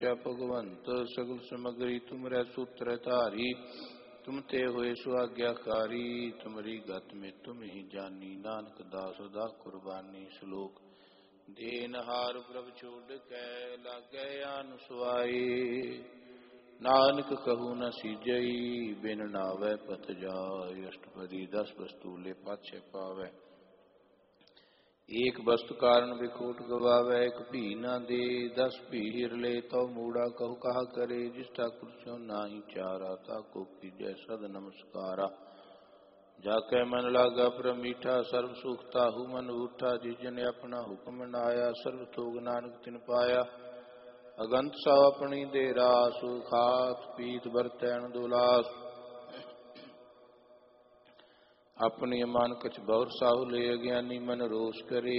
जय भगवंत सगल समग्री तुमरै सूत्र धारी, तुम ते हुए सुआज्ञाकारी। तुमरी गत में तुम ही जानी, नानक दास दा कुर्बानी। श्लोक देनहार प्रभ छोड़ कै, लागे आन सुआई। नानक कहू न सीजई, बिन नावै पथ जाय। अष्टपदी 10 वस्तुले पाछे पावै, एक वस्तु कारण विखोट गवावै। एक भी न दे, 10 भी हिर ले। तो मूड़ा कहु कहा करे, जिस ठाकुर स्यों नाही चारा। ताको कीजै सद नमस्कारा, जाकै मन लागा प्रमीठा। सर्व सुख ताहु मन उठा, जिस जन अपना हुक्म नाया। सर्व थोग नानक तिन पाया, अगंत सौ अपनी दे रास। खात पीत बरतैन दुलास, अपनी अमान कछ बौर साहु ले। अज्ञानी मन रोष करे,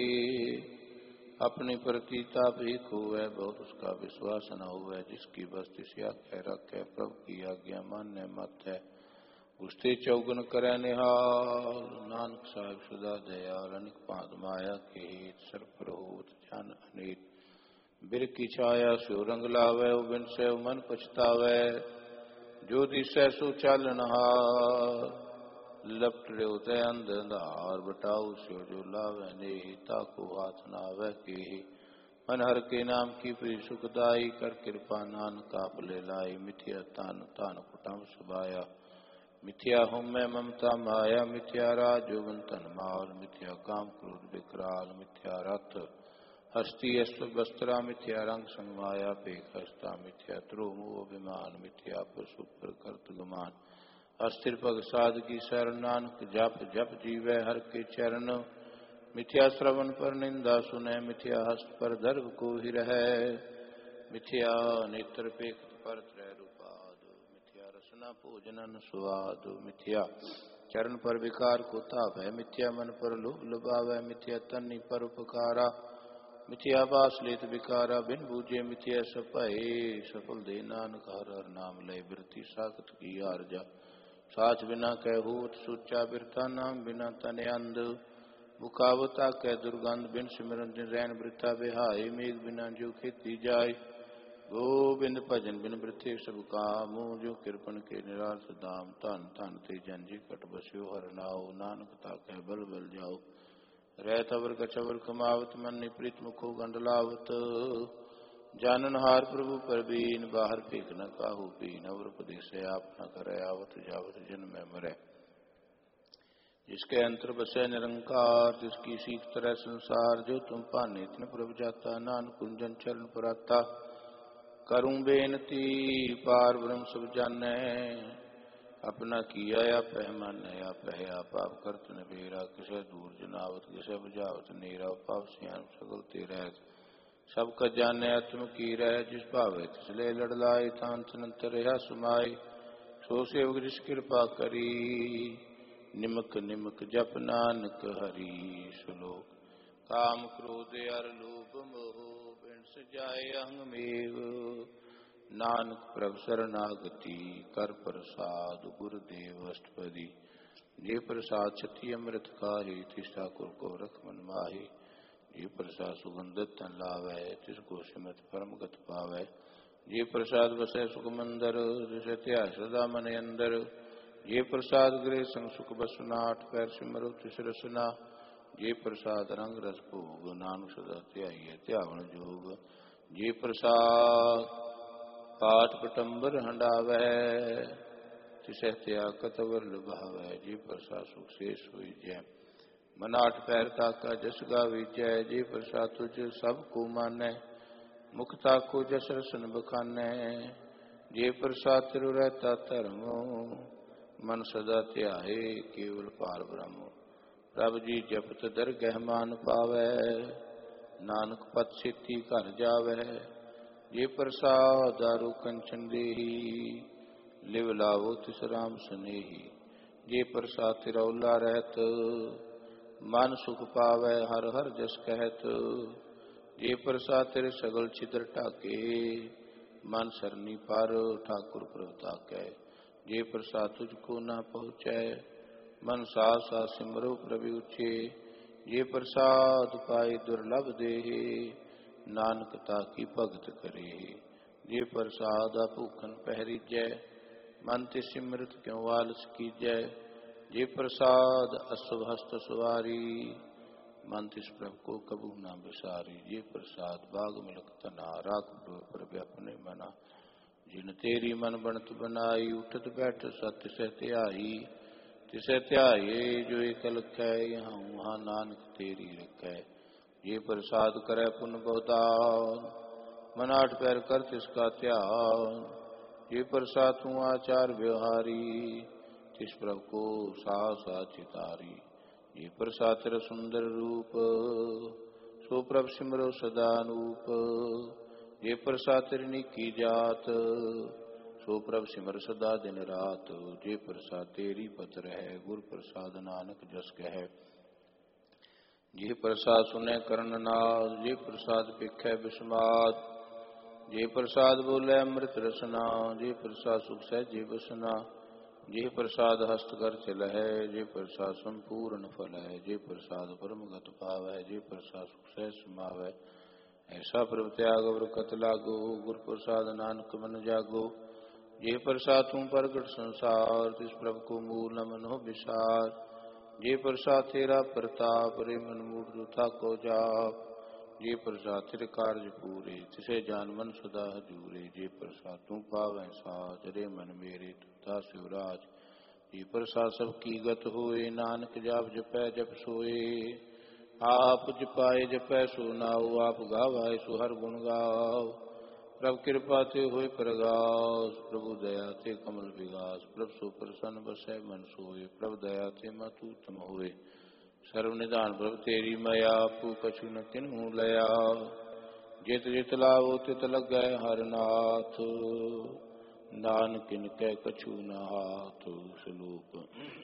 अपनी प्रतीता भी खोवै। बहुत उसका विश्वास न होवै, जिसकी बस तिसिया कह रखै। प्रभु की आज्ञा मान्य मत है, उसते चौगन करै निहाल। नानक साहिब सदा दयाल, अनिक भांत माया के हेत। सर पर होत जन अनेक, बिर की छाया स्यो रंग लावै। बिन सै मन पछतावै, जो दिसै सो चालन हार। लपटड़े उतै अंध अंधार, बटाऊ स्यो जो लावै नेह। ताको हाथ न आवै केहि, मन हर के नाम की प्री सुखदाई। कर कृपा नानक आप ले लाई, मिथ्या तन तन कुटम सुभाया। मिथ्या हूँ मैं ममता माया, मिथ्या राज जोगन तन माल। मिथ्या काम क्रोध विकराल, मिथ्या रथ हस्ती अश्व वस्त्रा। मिथ्या रंग संगमाया पेख हस्ता, मिथ्या द्रोह मोह अभिमान। मिथ्या पशु पर करत गुमान, अस्थिर पग साध की शरण। नानक जप जप जीवै हर के चरण, मिथ्या श्रवण पर निंदा सुनै। मिथ्या हस्त पर दर्भ को ही रहै, मिथ्या नेत्र पेखत पर त्रय रूपाद। मिथ्या रसना भोजनन स्वाद, मिथ्या चरण पर विकार को ताप है। मिथ्या मन पर लोभ लुभावै, मिथ्या तन्नी पर उपकारा। मिथ्या बास लेत विकारा, बिन बूझे मिथ्या सपय। सफल दे नानक हर हर नाम लय, बिरती साखत की आरजा। साच बिना कह होत सुचा, बिरता नाम बिना तन अंध। मुकावता कह दुर्गंध, बिन सिमरन रैन वृथा बिहाय। मेघ बिना जो खेती जाय, गोबिंद भजन बिन वृथे सब काम। जो कृपन के निराश दाम, धन धन ते जन जी कट बस्यो हर नाओ। नानक ताकै बल बल जाओ, रहत अवर कछवर कमावत। मन प्रीत मुखो गंड लावत, जानन हार प्रभु परबीन। बाहर फेंक न काहू पीन, अवर उपदेश आप न करे। आवत जावत जन में मरै, जिसके अंतर बसै निरंकार। जिसकी सीख तरह संसार, जो तुम पाने तिन प्रभु जाता। नानक कुंजन चरण पराता, करूं बेनती पार ब्रह्म सब जानै। अपना किया या पहमानै, या पहया पाप करत नबेरा। किसे दूर जनावत, किसे बुझावत नेरा। पाप सियान सगल ते रहत, सब का जाने आत्म की रह। जिस भावे तिसले लड़ लाए, थान तनंतर रहा सुमाय। सो सेवक जिस कृपा करी, निमक निमक जप नानक हरि। श्लोक काम क्रोध अर लोभ मोह, बिन सजाए अहंग मेव। नानक प्रभ शरणागति, कर प्रसाद गुरुदेव अष्टपदी। जे प्रसाद छति अमृत खाहि, तिस ठाकुर को रख मन माहि। जे प्रसाद सुगंधत तन लावै, तिसको सिमत परम गत पावै। जे प्रसाद बसै सुख मंदर, जिसे त्याग सदा मन अंदर। जे प्रसाद गृह संग सुख बसना, आठ पैर सिमरो तिस रसना। जे प्रसाद रंग रस भोग, नानक सदा ध्याइयै ध्यावण जोग। जे प्रसाद पाठ पटंबर हंडावै, तिसै त्याग कतवर लुभावै। जे प्रसाद सुख शेष हुई जय, मन आठ पैर ताका जस गावीजै। जे प्रसाद तुझ सब को मानै, मुख ताको जस रसन बखानै। जे प्रसाद तिरु रहता धर्म, मन सदा ध्याए केवल पार ब्रह्म। प्रभ जी जपत दरगह मान पावै, नानक पत छेती घर जावै। जे प्रसाद दारु कंचन देही, लिव लावो तिस राम सनेही। जे प्रसाद तिरौला रहत, मन सुख पावै हर हर जस कहत। जे प्रसाद तेरे सगल छिद्र ढाके, मन सरनी पर ठाकुर प्रभ ताकै। जे प्रसाद तुझको न पहुँचै, मन सास सास सिमरो प्रभु उचे। जे प्रसाद पाए दुर्लभ देहे, नानक ताकी भगत करे। जे प्रसाद भूखन पहरीजै, मन ते सिमरत क्यों आलस कीजै। जे प्रसाद अशुभ हस्त सवारी, मन तिस प्रभु को कबू न बिसारी। जे प्रसाद बाग मिलक तना, राख प्रभ अपने मना। जिन तेरी मन बनत बनाई, उठत बैठ सत्य सह त्याई। तिसै त्याये जो एक लखै, यहाँ वहाँ नानक तेरी रखै। ये प्रसाद करे पुन बहुदान, मन आठ पैर कर तिसका त्याग। ये प्रसाद तू आचार व्यवहारी, तिस प्रभु को साहसा चितारी। ये प्रसाद तेरा सुंदर रूप, सो प्रभु सिमरो सदानूप। ये प्रसाद तेरी निकी जात, सो प्रभु सिमर सदा दिन रात। जे प्रसाद तेरी पत्र है, गुर प्रसाद नानक जस कह। जे प्रसाद सुने करण नाद, जे प्रसाद पिखै विस्माद। जे प्रसाद बोले अमृत रसना, जे प्रसाद सुख सहजे बसना। जे प्रसाद हस्त कर चल है, जे प्रसाद संपूर्ण फल है। जे प्रसाद परम गत पाव है, जे प्रसाद सुख सह समावै। ऐसा प्रभ त्याग बरकत लागो, गुर प्रसाद नानक मन जागो। जे प्रसाद तू प्रगट संसार, तिस प्रभु को मूल न मनो विसार। जे प्रसाद तेरा प्रताप, रे मन मूढ़ था को जाप। जे प्रसाद तेरे कार्य पूरे, तिसे जान मन सदा हजूरे। जे प्रसाद तू पावै साज, रे मन मेरे तुता शिवराज। जे प्रसाद सब की गत होए, नानक जाप जपै जप सोए। आप जपाए जपै सो नाओ, आप गावाए सो हर गुण गाओ। प्रभु कृपा ते होए प्रगास, प्रभु दया ते कमल विगास। प्रभु सो प्रसन्न बसै मन सोए, प्रभु दया ते मत उत्तम होए। सर्व निधान प्रभु तेरी मया, पू कछु न किन्हू लया। जित जित लावो तित लगै हर नाथ, नानक किन कै कछु न हाथ। श्लोक।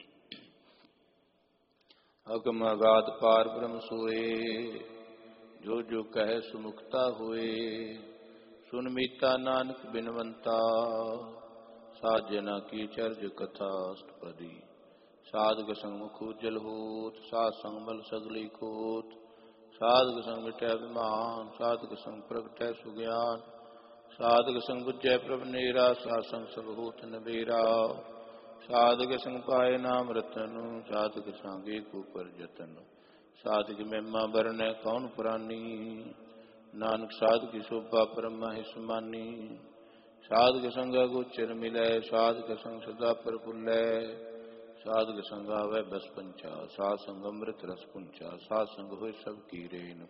अगम अगाध पार ब्रह्म सोए, जो जो कहे सुमुखता होए। सुन मीता नानक बिनवंता, साजना की चर्ज कथा अष्टपदी। साधक संग मुख उज्जल होत, साध संग बल सगली खोत। साधक संग मिटै अभिमान, साधक संग प्रगटै सुज्ञान। साधक संग बुझै प्रभ नेरा, साध संग सब होत नबेरा। साधक संग पाए नाम रतन, साधक संग एक ऊपर जतन। साधक महिमा बरनै कौन पुरानी, नानक साधक शोभा परम महिस मानी। साधक संग गोचर मिलै, साधक संग सदा प्रफुल्लै। साधक संग आवे बस पंचा, साध संग अमृत रस पुंचा। साध संग होय सब की रेन,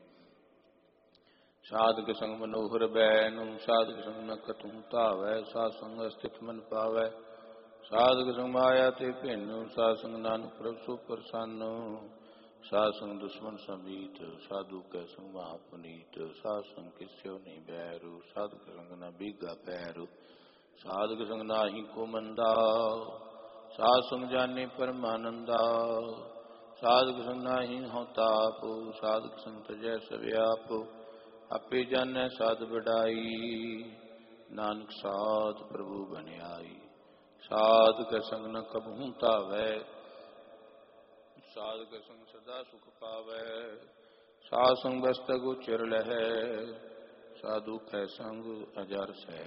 साधक संग मनोहर बैन। साधक संग न कतहु तावै, साध संग स्थित मन पावै। साधक संग माया ते भिन्न, साध संग नानक प्रभु सो प्रसन्न। साध संग दुश्मन समीत, साधु कै संग महापुनीत। साध संग किस्यो नहीं बैरु, साधक संग न बीगा पैरु। साधक संग नाहि को मंदा, साध संग जाने परमानंदा। साधक संग नाहि हौ ताप, साधक संग तजै सव्याप। आपे जानै साध बढ़ाई, नानक साध प्रभु बनियाई। साधक संग न कबहू तावै, साधक संग सदा सुख पावै। साध संग बस्त गोचर लहै, साधु कै संग अजर सै।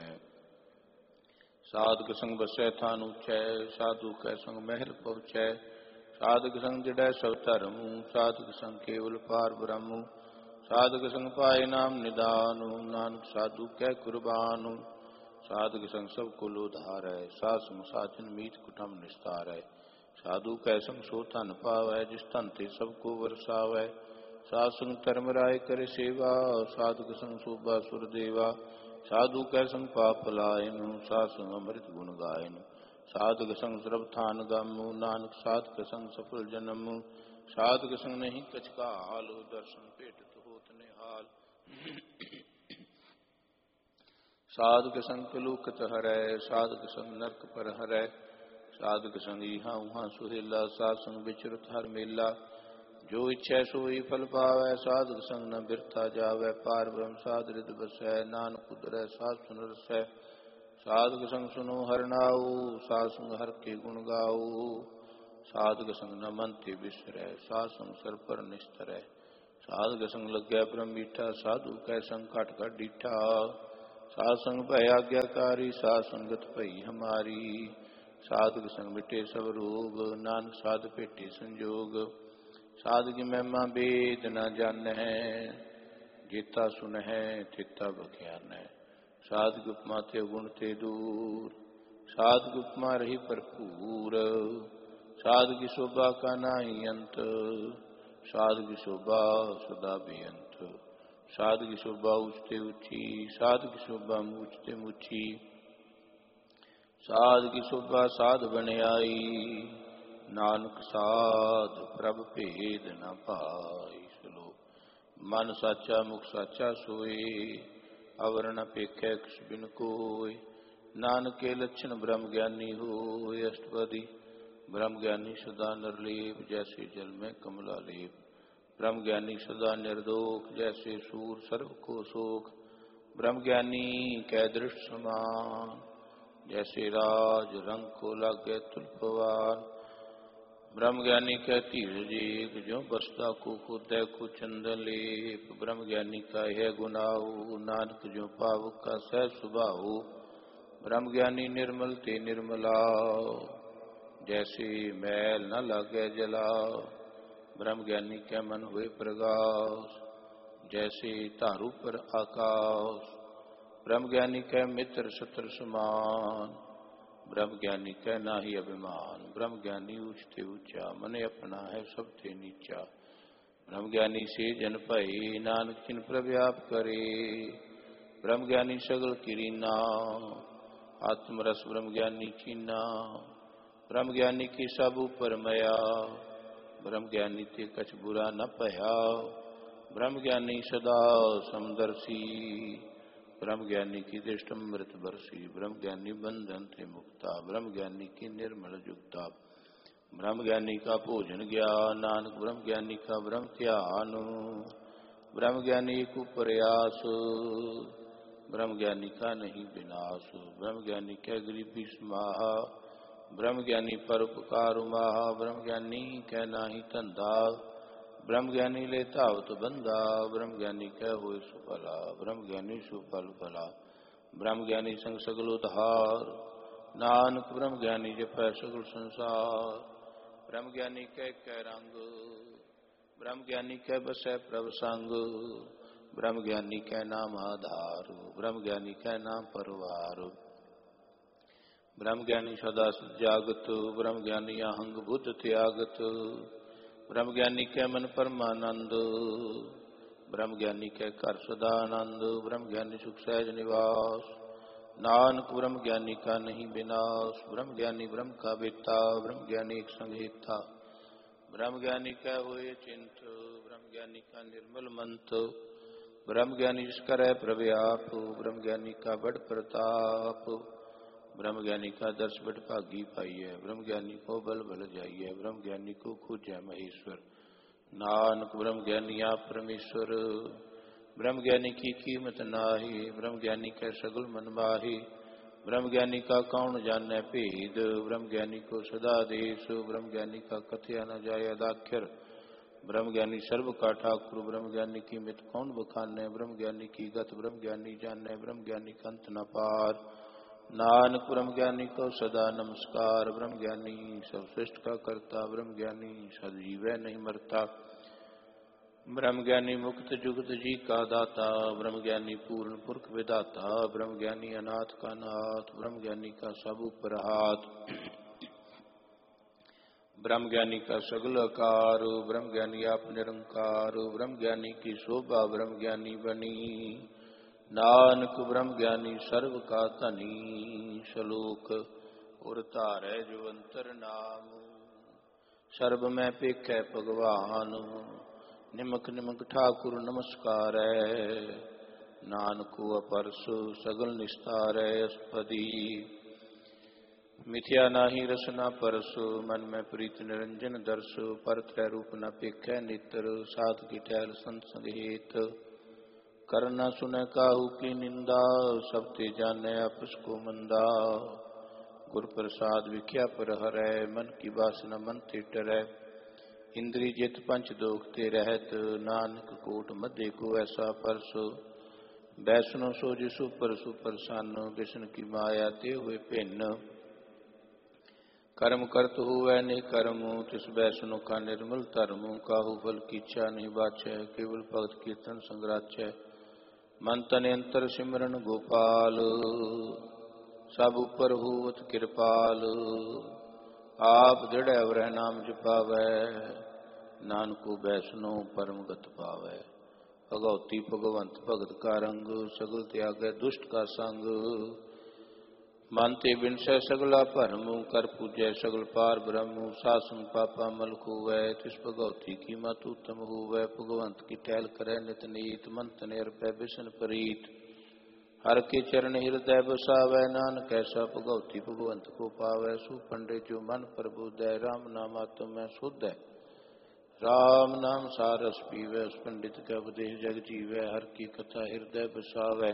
साधक संग बसै थान ऊंचै, साधु कै संग महल पहुँचै। साधक संग जड़ै सब धर्म, साधक संग केवल पार ब्रह्म। साधक संग पाए नाम निदान, नानक साधु कै कुर्बान। साधक संग सब कुल उधारै, साध संग साजन मीत कुटुम निस्तारै। साधु कै संग सो धन पावै, जिस धन ते सबको बरसावै। साध संग धर्म राय करे सेवा, साधक संग शोभा सुर देवा। साधु कै संग पाप पलायन, साध संग अमृत गुण गायन। साधक संग सर्ब थान गम, नानक साधक संग सफल जन्म। साधक संग नहीं कछ काल, दर्शन भेटत होत निहाल। साधक संग कलुखत हरै, साधक संग नरक पर हरै। साधक संग इहाँ उहाँ सुहेला, साध संग विचरत हर मेला। जो इच्छै सोई फल पावै, साधक संग न बिरथा जावै। पार ब्रह्म साध रिद बसै, नानक उदरै साध सुन रसै। साधक संग सुनो हर नाऊ, साध संग हर के गुण गाओ। साधक संग न मन ते बिसरै, साध संग सर पर निस्तरै। साधक संग लगै ब्रह्म मीठा, साधु कै संग घट घट डीठा। साध संग भय आज्ञाकारी, साध संगत भई हमारी। साधक संग मिटे सब रोग, नानक साध भेटे संजोग। साध की महिमा वेद न जानै, जेता सुन है तेता बख्यान है। साध की उपमा ते गुण ते दूर, साध की उपमा रही भरपूर। साध की शोभा का नाही अंत, साध की शोभा सदा बेअंत। साध की शोभा ऊंचते ऊंची, साध की शोभा मूचते मूची। साध की शोभा साध बन आई, नानक साध प्रभ भेद न पाई। श्लोक। मन साचा मुख साचा सोए, अवर न पेखै किस बिन कोय। नानक के लक्षण ब्रह्म ज्ञानी होय। अष्टपदी। ब्रह्म ज्ञानी सदा निर्लेप, जैसे जल में कमला लेप। ब्रह्म ज्ञानी सदा निर्दोष, जैसे सूर सर्व को शोक। ब्रह्म ज्ञानी कै दृष्ट समान, जैसे राज रंग को लागे तुलपवान। ब्रह्म ज्ञानी कै धीरज एक, जो बसता को खुदै को चंदन लेप। ब्रह्म ज्ञानी का यह गुनाहो, नानक जो पावक का सह सुभाओ। ब्रह्म ज्ञानी निर्मल ते निर्मला, जैसे मैल न लागे जला। ब्रह्म ज्ञानी के मन हुए प्रगास, जैसे तारू पर आकाश। ब्रह्म ज्ञानी के मित्र शत्रु समान, ब्रह्म ज्ञानी के नाही अभिमान। ब्रह्म ज्ञानी ऊंचते ऊंचा, मन अपना है सबते नीचा। ब्रह्म ज्ञानी से जन भय, नानक जिन प्रव्याप करे। ब्रह्म ज्ञानी सगल किरीना, आत्मरस ब्रह्म ज्ञानी चीना। ब्रह्म ज्ञानी की सब ऊपर मया, ब्रह्म ज्ञानी ते कछ बुरा न भया। ब्रह्म ज्ञानी सदा समदर्शी, ब्रह्म ज्ञानी की दृष्टि अमृत बरसी। ब्रह्म ज्ञानी बंधन थे मुक्ता, ब्रह्म ज्ञानी की निर्मल जुक्ता। ब्रह्म ज्ञानी का भोजन ज्ञान, नानक ब्रह्म ज्ञानी का ब्रह्म ध्यान। ब्रह्म ज्ञानी को प्रयास, ब्रह्म ज्ञानी का नहीं विनाश। ब्रह्म ज्ञानी क्या गरीबी समाह, ब्रह्म ज्ञानी परोपकार माह। ब्रह्म ज्ञानी कै नाही धंधा, ब्रह्म ज्ञानी लेता हो तो बंदा। ब्रह्म ज्ञानी कह होए सुफला, ब्रह्म ज्ञानी सुफल फला। ब्रह्म ज्ञानी संग सगल उधार, नानक ब्रह्म ज्ञानी जपै सगल संसार। ब्रह्म ज्ञानी कह रंग, ब्रह्म ज्ञानी कह बसै प्रभ संग। ब्रह्म ज्ञानी कह नाम आधार, ब्रह्म ज्ञानी कह नाम परवार। ब्रह्म ज्ञानी सदा जागत, ब्रह्म ज्ञानी आहंग बुद्ध त्यागत। ब्रह्म ज्ञानी के मन परमानंद, ब्रह्म ज्ञानी के घर सदा आनंद। ब्रह्म ज्ञानी सुख सहज निवास, नानक ब्रह्म ज्ञानी का नहीं विनाश। ब्रह्म ज्ञानी ब्रह्म का बेटा, ब्रह्म ज्ञानी एक संग हेता। ब्रह्म ज्ञानी का होए चिंत, ब्रह्म ज्ञानी का निर्मल मंत। ब्रह्म ज्ञानी जिसका रह प्रव्याप, ब्रह्म ज्ञानी का बड़ प्रताप। ब्रह्म ज्ञानी का दर्श बड़ भागी पाइए, ब्रह्म ज्ञानी को बल बल जाइए। ब्रह्म ज्ञानी को खोजै महेश्वर, नानक ब्रह्म ज्ञानी आप परमेश्वर। ब्रह्म ज्ञानी की कीमत नाही, ब्रह्म ज्ञानी के सगल मन माही। ब्रह्म ज्ञानी का कौन जाने भेद, ब्रह्म ज्ञानी को सदा देश। ब्रह्म ज्ञानी का कथया न जाय अदाख्यर, ब्रह्म ज्ञानी सर्व का ठाकुर। ब्रह्म ज्ञानी की मित कौन बखाने, ब्रह्म ज्ञानी की गत ब्रह्म ज्ञानी जाने। ब्रह्म ज्ञानी का अंत न पार, नानक ब्रह्म ज्ञानी को सदा नमस्कार। ब्रह्म ज्ञानी सब सृष्ट का करता, ब्रह्म ज्ञानी सजीवै नहीं मरता। ब्रह्म ज्ञानी मुक्त जुगत जी का दाता, ब्रह्म ज्ञानी पूर्ण पुरख विदाता। ब्रह्म ज्ञानी अनाथ का नाथ, ब्रह्म ज्ञानी का सब ऊपर हाथ। ब्रह्म ज्ञानी का सगल आकार, ब्रह्म ज्ञानी आप निरंकार। ब्रह्म ज्ञानी की शोभा ब्रह्म ज्ञानी बनी, नानक ब्रह्म ज्ञानी सर्व का धनी। श्लोक। उर धारै जो अंतर नाम, सर्ब में पेखै भगवान। निमक निमक ठाकुर नमस्कार, नानको अपरस सगल निस्तार। अष्टपदी। मिथ्या नाही रसना परस, मन में प्रीत निरंजन दर्श। परत्रय रूप न पेखै नेत्र, साध की टहल संत संगेत। करना सुने काहू की निंदा, सब ते जाने आपस को मंदा। गुर प्रसाद विख्या पर हरै, मन की वासना मन ते टरै। इंद्री जित पंच दोख ते रहत, नानक कोट मध्य को ऐसा परस। बैष्णो सो जिसु पर सुप्रसन्न, बिष्ण की माया ते हुए भिन्न। कर्म करत हुए नहीं कर्म, तिस बैष्णो का निर्मल धर्म। काहू फल की इच्छा नहीं बाछै, केवल भगत कीर्तन संग्राचै। मन तन अंतर सिमरन गोपाल, सब ऊपर होवत कृपाल। आप दृढ़ अवरह नाम जपावै, नानको बैष्णो परम गत पावै। भगवती भगवंत भगत का रंग, सगल त्यागै दुष्ट का संग। मन ते बिनसै सगला भरम, कर पूजै सगल पार ब्रह्म। सासंग पापा मल खोवै, तिस भगवती की मत उत्तम होवै। भगवंत की टहल करै नित नीत, मन तन अर्पै बिसन प्रीत। हर के चरण हृदय बसावै, नानक ऐसा भगवती भगवंत को पावै। सु पंडित जो मन प्रबुधै, राम नाम आत्म में शुद्ध है। राम नाम सारस पीवै, उस पंडित का उपदेश जग जीवै। हर की कथा हृदय बसावै,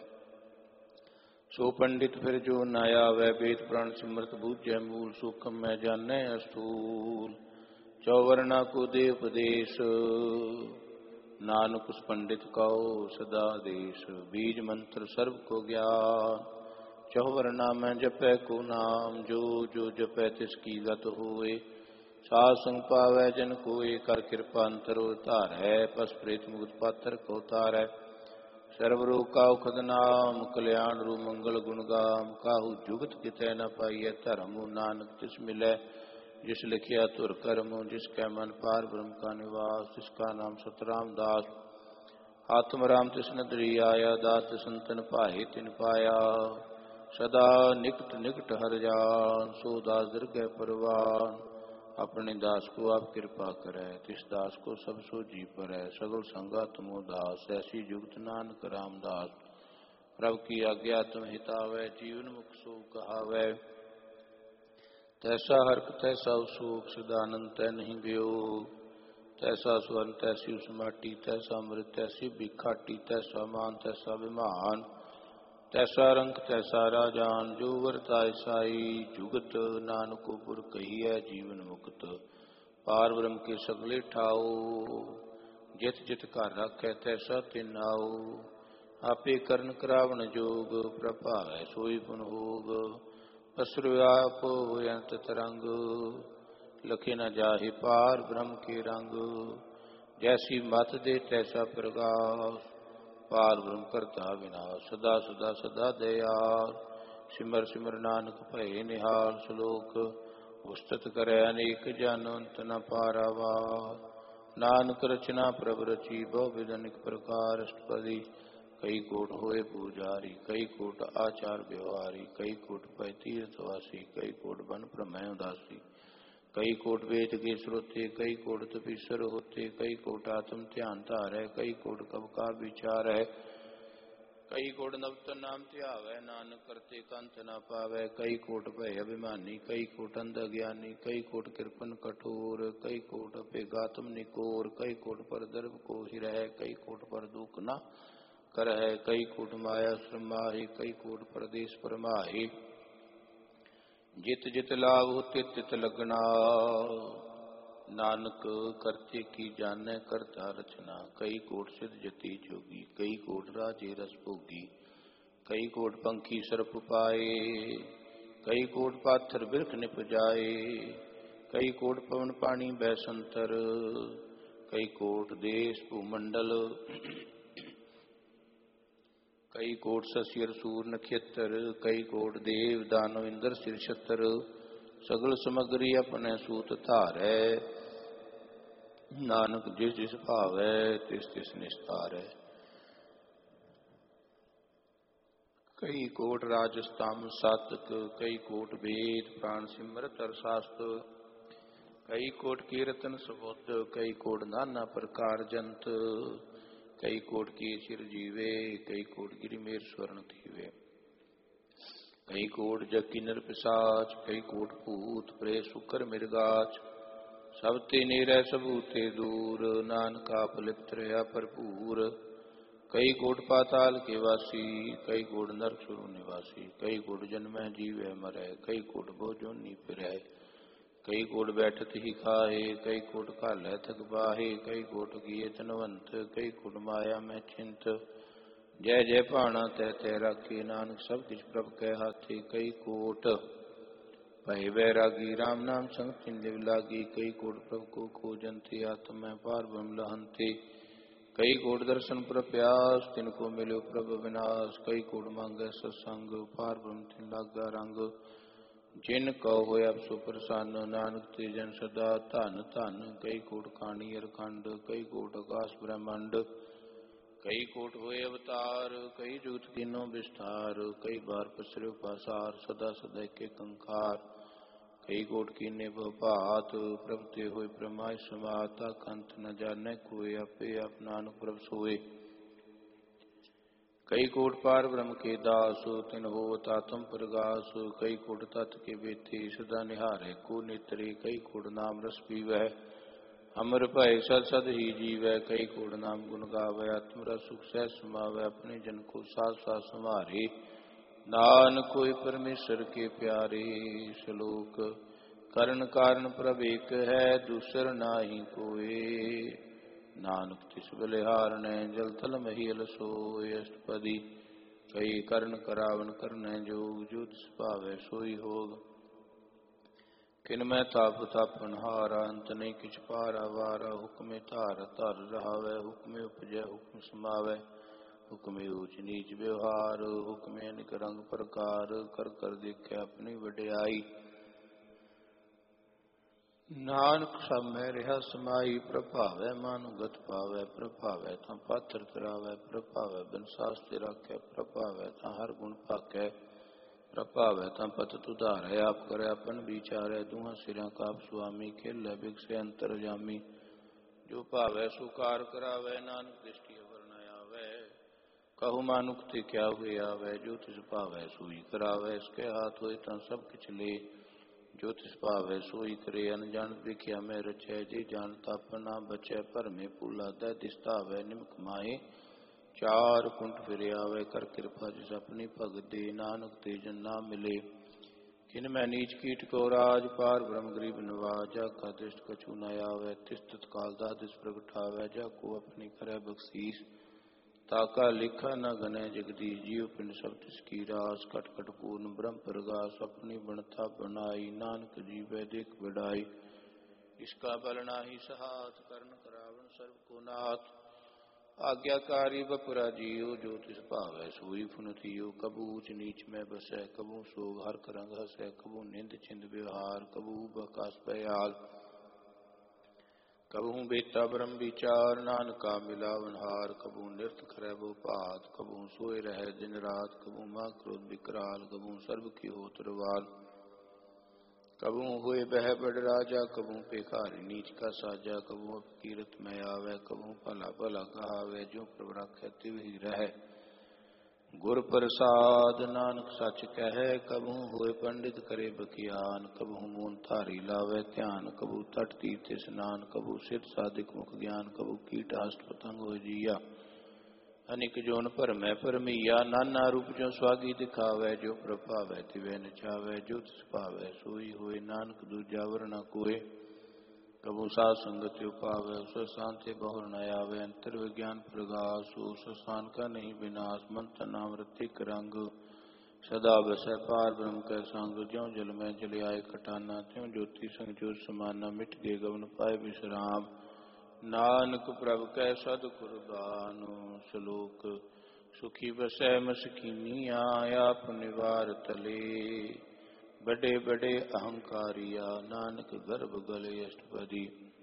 सो पंडित फिर जो न आवै। वेद पुराण सिमरत बूझै मूल, सूक्ष्म में जानै स्थूल। चौवर्णा को दे उपदेश, नानक उस पंडित कहो सदा देश। बीज मंत्र सर्व को ज्ञान, चौवर्णा में जपै को नाम। जो जो जपै तिसकी गत होए, साध संग पावै जन कोय। कर कृपा अंतर उतार है, पस प्रेत मुक्त पात्र को तार है। सर्व रोग का उखद नाम, कल्याण रू मंगल गुण गाम। काहू जुगत कितै न पाइय, धर्म नानक तिस मिलै। जिस लिखिया तुर कर्म, जिसकै मन पार ब्रह्म का निवास। जिसका नाम सतराम दास, आत्म राम तिसन दरी आया। दास संतन पाहे तिन पाया, सदा निकट निकट हर जान। सो दास दरगह परवान, अपने दास को आप कृपा करे। तिस दास को सब सो जी परै, सगल संगा तुमो दास। ऐसी जुगत नानक रामदास, प्रभु की आज्ञा तुम हितावै। जीवन मुख सो कहावै, तैसा हरक तैसा सुख। सदानंद तै नहीं गयो, तैसा स्वर्ण तैसी उस माटी। तैसा अमृत तैसी बिखाटी, तैसा मान तैसा विमान। तैसा रंग तैसा राजान, जो वरताय साई। जुगत नानको पुर कही है, जीवन मुक्त। पार ब्रह्म के सगले ठाओ, जित जित घर रखै तैसा तिन आओ। आपे करन करावन जोग, प्रभावै सोई पुन होग। असुर आप होय अंत तरंग, लखे न जाहि पार ब्रह्म के रंग। जैसी मत दे तैसा प्रगास, पार ब्रह्म करता विनाश। सदा सदा सदा दयाल, सिमर सिमर नानक भय निहाल। श्लोक उस्तत करे अनेक जन, अंत न पारावार। नानक रचना प्रभ रची, बहु विध अनेक प्रकार। अष्टपदी कई कोट होए पूजारी, कई कोट आचार व्यवहारी। कई कोट पै तीर्थवासी, कई कोट बन प्रमय उदासी। कई कोट वेद के श्रोते, कई कोट तपीश्वर होते। कई कोट आत्म ध्यान धारै, कई कोट कब का विचार है। कई कोट नवतन नाम ध्यावै, नानक करते कंत न पावै। कई कोट भय अभिमानी, कई कोट अंध अज्ञानी। कई कोट कृपन कठोर, कई कोट अपेगात्म निकोर। कई कोट पर दर्भ को हिरह, कई कोट पर दुख न करह। कई कोट माया श्रमाहि, कई कोट परदेश परमाहि। जित जित लाभ हो तित तित लगना, नानक करते की जानै करता रचना। कई कोट सिद्ध जति जोगी, कई कोट राजे रस भोगी। कई कोट पंखी सर्प पाए, कई कोट पाथर बिरख निप जाए। कई कोट पवन पानी बैसंतर, कई कोट देश भूमंडल। कई कोट शशि सूर नक्षत्र, कई कोट देव दानव इंद्र सिर छत्र। सगल समग्री अपने सूत धारै, नानक जिस जिस भावै तिस तिस निस्तारै। कई कोट राजस्तंभ सातक, कई कोट वेद प्राण सिमरत शास्त्र। कई कोट कीर्तन सुबुद्ध, कई कोट नाना प्रकार जंत। कई कोट की सिर जीवे, कई कोट गिरि मेर स्वर्ण थीवे। कई कोट जकी नर पिशाच, कई कोट भूत प्रे सुकर मृगाच। सब ते नेरै सबूते दूर, नानक आप लिप्त रहा भरपूर। कई कोट पाताल के वासी, कई कोट नरक सुर निवासी। कई कोट जन्मै जीवै मरै, कई कोट भोजोनी फिरै। कई कोट बैठत ही खाए, कई कोट घालै थक बाहे। कई कोट किए धनवंत, कई कोट माया में चिंत। जय जय भाना तै तै राखी, नानक सब किछ प्रभ कै हाथी। कई कोट भय बैरागी, राम नाम संग तिन लिव लागी। कई कोट प्रभ को खोजंती, आत्म में पार ब्रह्म लहंती। कई कोट दर्शन प्रभ प्यास, तिनको मिलो प्रभ विनाश। कई कोट मांगे सत्संग, पार ब्रह्म तिन लागा रंग। जिन कहो होया सो प्रसन्न, नानक ते जन सदा धन धन। कई कोट खानी अरखंड, कई कोट आकाश ब्रह्मंड। कई कोट होए अवतार, कई जुगत कीनो विस्तार। कई बार पसरे पासार, सदा सदा के कंकार। कई कोट कीने भात, प्रभ ते होए प्रमाय समात। कंत न जाने कोय, आपे आप नानक प्रभ सोए। कई कोट पार ब्रह्म के दास, तिन होवत आत्म प्रगास। कई कोट तत् के बेथे, सदा निहारे को नेत्रे। कई कोट नाम रस पीवै, अमर भय सद सद ही जीवै। कई कोट नाम गुण गावै, आत्म रस सुख सह समावै। अपने जन को साथ साथ संभारे, नानक कोई परमेश्वर के प्यारे। श्लोक करण कारण प्रभ एक है, दूसर नाहि कोय। नानक तिस बलिहारनै, जल थल महियल सोय। अष्टपदी कई करण करावन करनै जोग, जो तिस भावै सोई होग। किन मैं ताप तापन हारा, अंत नहीं किछ पारा वारा। हुक्मे धार धर रहावै, हुक्मे उपजै हुक्म समावै। हुक्मे ऊच नीच व्यवहार, हुक्मे अनिक रंग प्रकार। कर कर देखै अपनी वड्याई, नानक सब में रहा समाई। प्रभावै मानुगत पावै, प्रभावै तां पात्र तरावै। प्रभावै बिन शास्त्र राखै, प्रभावै तां हर गुण भाकै। प्रभावै तां पतत उधारै, आप करे अपन विचारै। दूहां सिरां काप सुआमी, खेलै बिगसै अंतरजामी। जो भावै सो कार करावै, नानक दृष्टि अवर न आवै। कहु मानुख ते क्या हुए आवै, जो तिस भावै सोई करावै। इसके हाथ होए तां सब किछ ले, जो तिस भावै सोई करे। अनजान देखिया मैं रचै, जे जानता अपना बचै। भरमे भूला दै दिसतावै, निमक माहे चार कुंट फिर आवै। कर कृपा जिस अपनी भगत दे, नानक ते जन ना मिले। किन मैं नीच कीट को राज, पार ब्रह्म गरीब नवाज। जाका दृष्ट कछु न आवै, तिस तत्काल दा दिस प्रगटावै। जाको अपनी करै बख्शीस, ताका लिखा न गनै जगदीश। जीव पिंड सब तिसकी रास, कट कट पूर्ण ब्रह्म प्रगास। अपनी बनता बनाई, नानक जीवै देख बड़ाई। इसका बल नाही सहात, करण करावन सर्व को नाथ। आज्ञाकारी बपुरा जियो, जो तिस भावै सोई फुनतियो। कबू ऊच नीच में बसै, कबू सोग हरख रंग हसै। कबू निंद छिंद व्यवहार, कबू बकास बयाल। कबहू बेता ब्रह्म विचार, नानका मिलावन हार। कबू निरत खरै बो भात, कबू सोए रहे दिन रात। कबू मां क्रोध विकराल, कबू सर्व की होत रवाल। कबू हुए बह बड़ राजा, कबू पेखारी नीच का साजा। कबू अपकीरत में आवै, कबू भला भला कहावै। जो प्रभ राखै तिव ही रहै, गुर प्रसाद नानक सच कहै। कबहू होए पंडित करे बखियान, कबहू मून धारी लावै ध्यान। कबू तट तीर्थ स्नान, कबू सिद्ध साधिक मुख ज्ञान। कबू कीट अष्ट पतंग हो जिया, अनिक जोन भरमै भरमैया। नाना रूप जो स्वागी दिखावै, जो प्रभावै तिवै नचावै। जो तिस भावै सोई होए, नानक दूजा वर न कोय। कबू साध संगत पावै, उस स्थान ते बहुर न आवे। अंतर विज्ञान प्रगास, उस स्थान का नहीं विनाश। मन तन नाम रतिक रंग, सदा बसै पार ब्रह्म कै संग। ज्यों जल में जल आए खटाना, त्यों ज्योति संग ज्योत समाना। मिट गए गगन पाए विश्राम, नानक प्रभ कै सद कुरबान। श्लोक सुखी बसै मसकीनिया, आप निवार तले। बड़े बड़े अहंकारिया, नानक गर्भ गले अष्टपदी।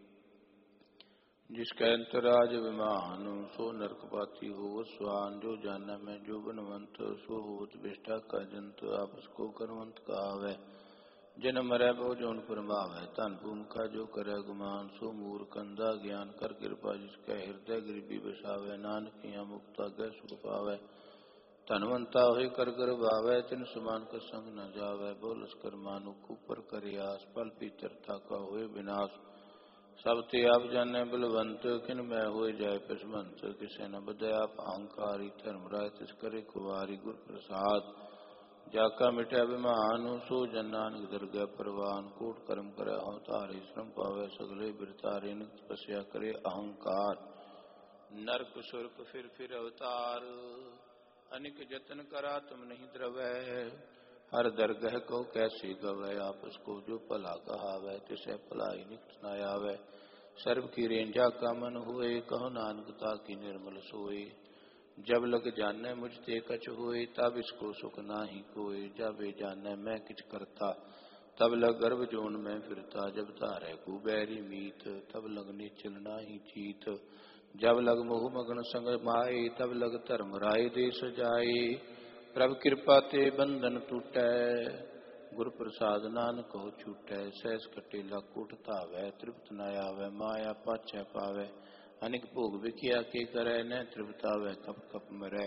जिसका अंतराज विमान, सो नरकपाती हो स्वान। जो जाना मैं जो बनवंत, सो होत विष्ठा का जंत। आपस को करवंत कहावै, जन मरै बहु जोन फरमावै। धन भूम का जो करे गुमान, सो मूर्ख अंधा ज्ञान। कर कृपा जिसका हृदय गरीबी बसावै, नानक यहाँ मुक्ता गै सुख पावै। धनवंता होय कर कर भावै, तिन समान का संग न जावै। बोलस कर मानुख ऊपर करे आस, फल पीतरता का होय विनाश। सब ते आप जाने बलवंत, किन मैं होय जाय पिसमंत। किसे न बदय आप अहंकारी, धर्मराय तिस करे कुवारी। गुर प्रसाद जाका मिटै अभिमान, सो जन नानक दरगह परवान। कोट कर्म करे हों तारे, श्रम पावै सगले बिरतारे। नित तपस्या करे अहंकार, नरक सुरक फिर अवतार, अनिक जतन करा तुम नहीं द्रवै, हर दरगह को कैसे गवै, आपस को जो भला कहावै, तिसै भलाई निकट न आवै, सर्व की रेंजा का मन हुए, कहो नानक ताकी निर्मल सोए, जब लग जाने मुझ ते कछ होए, तब इसको सुख नाही कोय, जब जाने मैं किछ करता, तब लग गर्भ जोन में फिरता, जब तारे कुबैरी मीत, तब लग निचल नाही चीत, जब लग मोह मगन संग माए, तब लग धर्म राय देश जाए, प्रभ कृपा ते बंधन टूटै, गुर प्रसाद नानक हो छूटै, सहस कटे लकुट धावै, तृप्त न आवै, माया पाछै पावै, अनिक भोग विखिया के करै, न तृप्तावै कप कप मरै,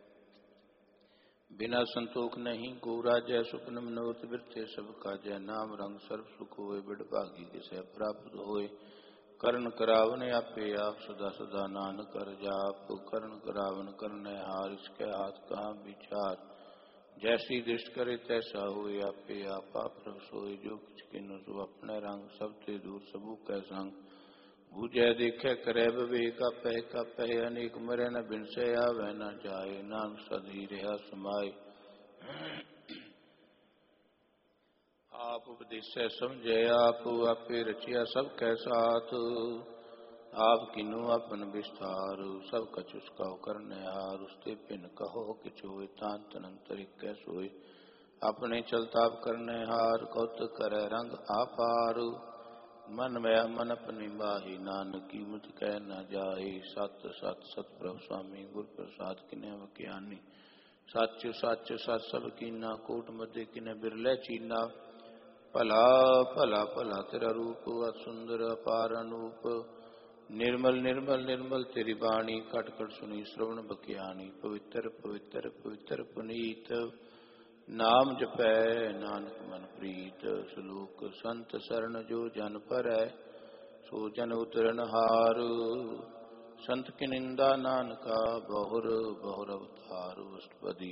बिना संतोख नहीं को राजै, सुपन मनोरथ बिरथे सब काजै, नाम रंग सर्व सुख होए, बिड़ भागी किसै प्राप्त होए, करण करावन आपे आप, सदा सदा नानक कर जाप, करण करावन करनै हार, इसके हाथ कहाँ विचार, जैसी दृष्ट करे तैसा होए, आपे आप प्रभ सोए, जो कुछ किन्नु सो अपने रंग, सब ते दूर सबू कै संग, बूझै देखे करे विवेक, आपै अनेक मरै, न बिनसे आवै न जाए, नानक सदी रहा समाए, आप उपदेशै समझै आप, आपे रचिया सब कै साथ, आप किन्नु अपन विस्तार, सब कछ उसका करने हार, उसते पिन कहो किछ होए, तांत अनंतर कै सोए, अपने चलताप करने हार, कौतक करे रंग आपार, मन मया मन अपनी बाही, नानक की मुझ कह न जाए, सत सत सत प्रभु स्वामी गुर प्रसाद किने वक्यानी, सच सच सत सब कीना, कोट मध्य किने बिरले चीना, भला भला भला तेरा रूप, सुंदर अपार अनूप, निर्मल निर्मल निर्मल तेरी बाणी, कट कट सुनी श्रवण बख्यानी, पवित्र पवित्र पवित्र पुनीत, नाम जपै नानक मन प्रीत, सलोक संत शरण जो जन परै, सो जन उतरन हार, संत की निंदा नानका बहुर बहुर अवतार, अष्टपदी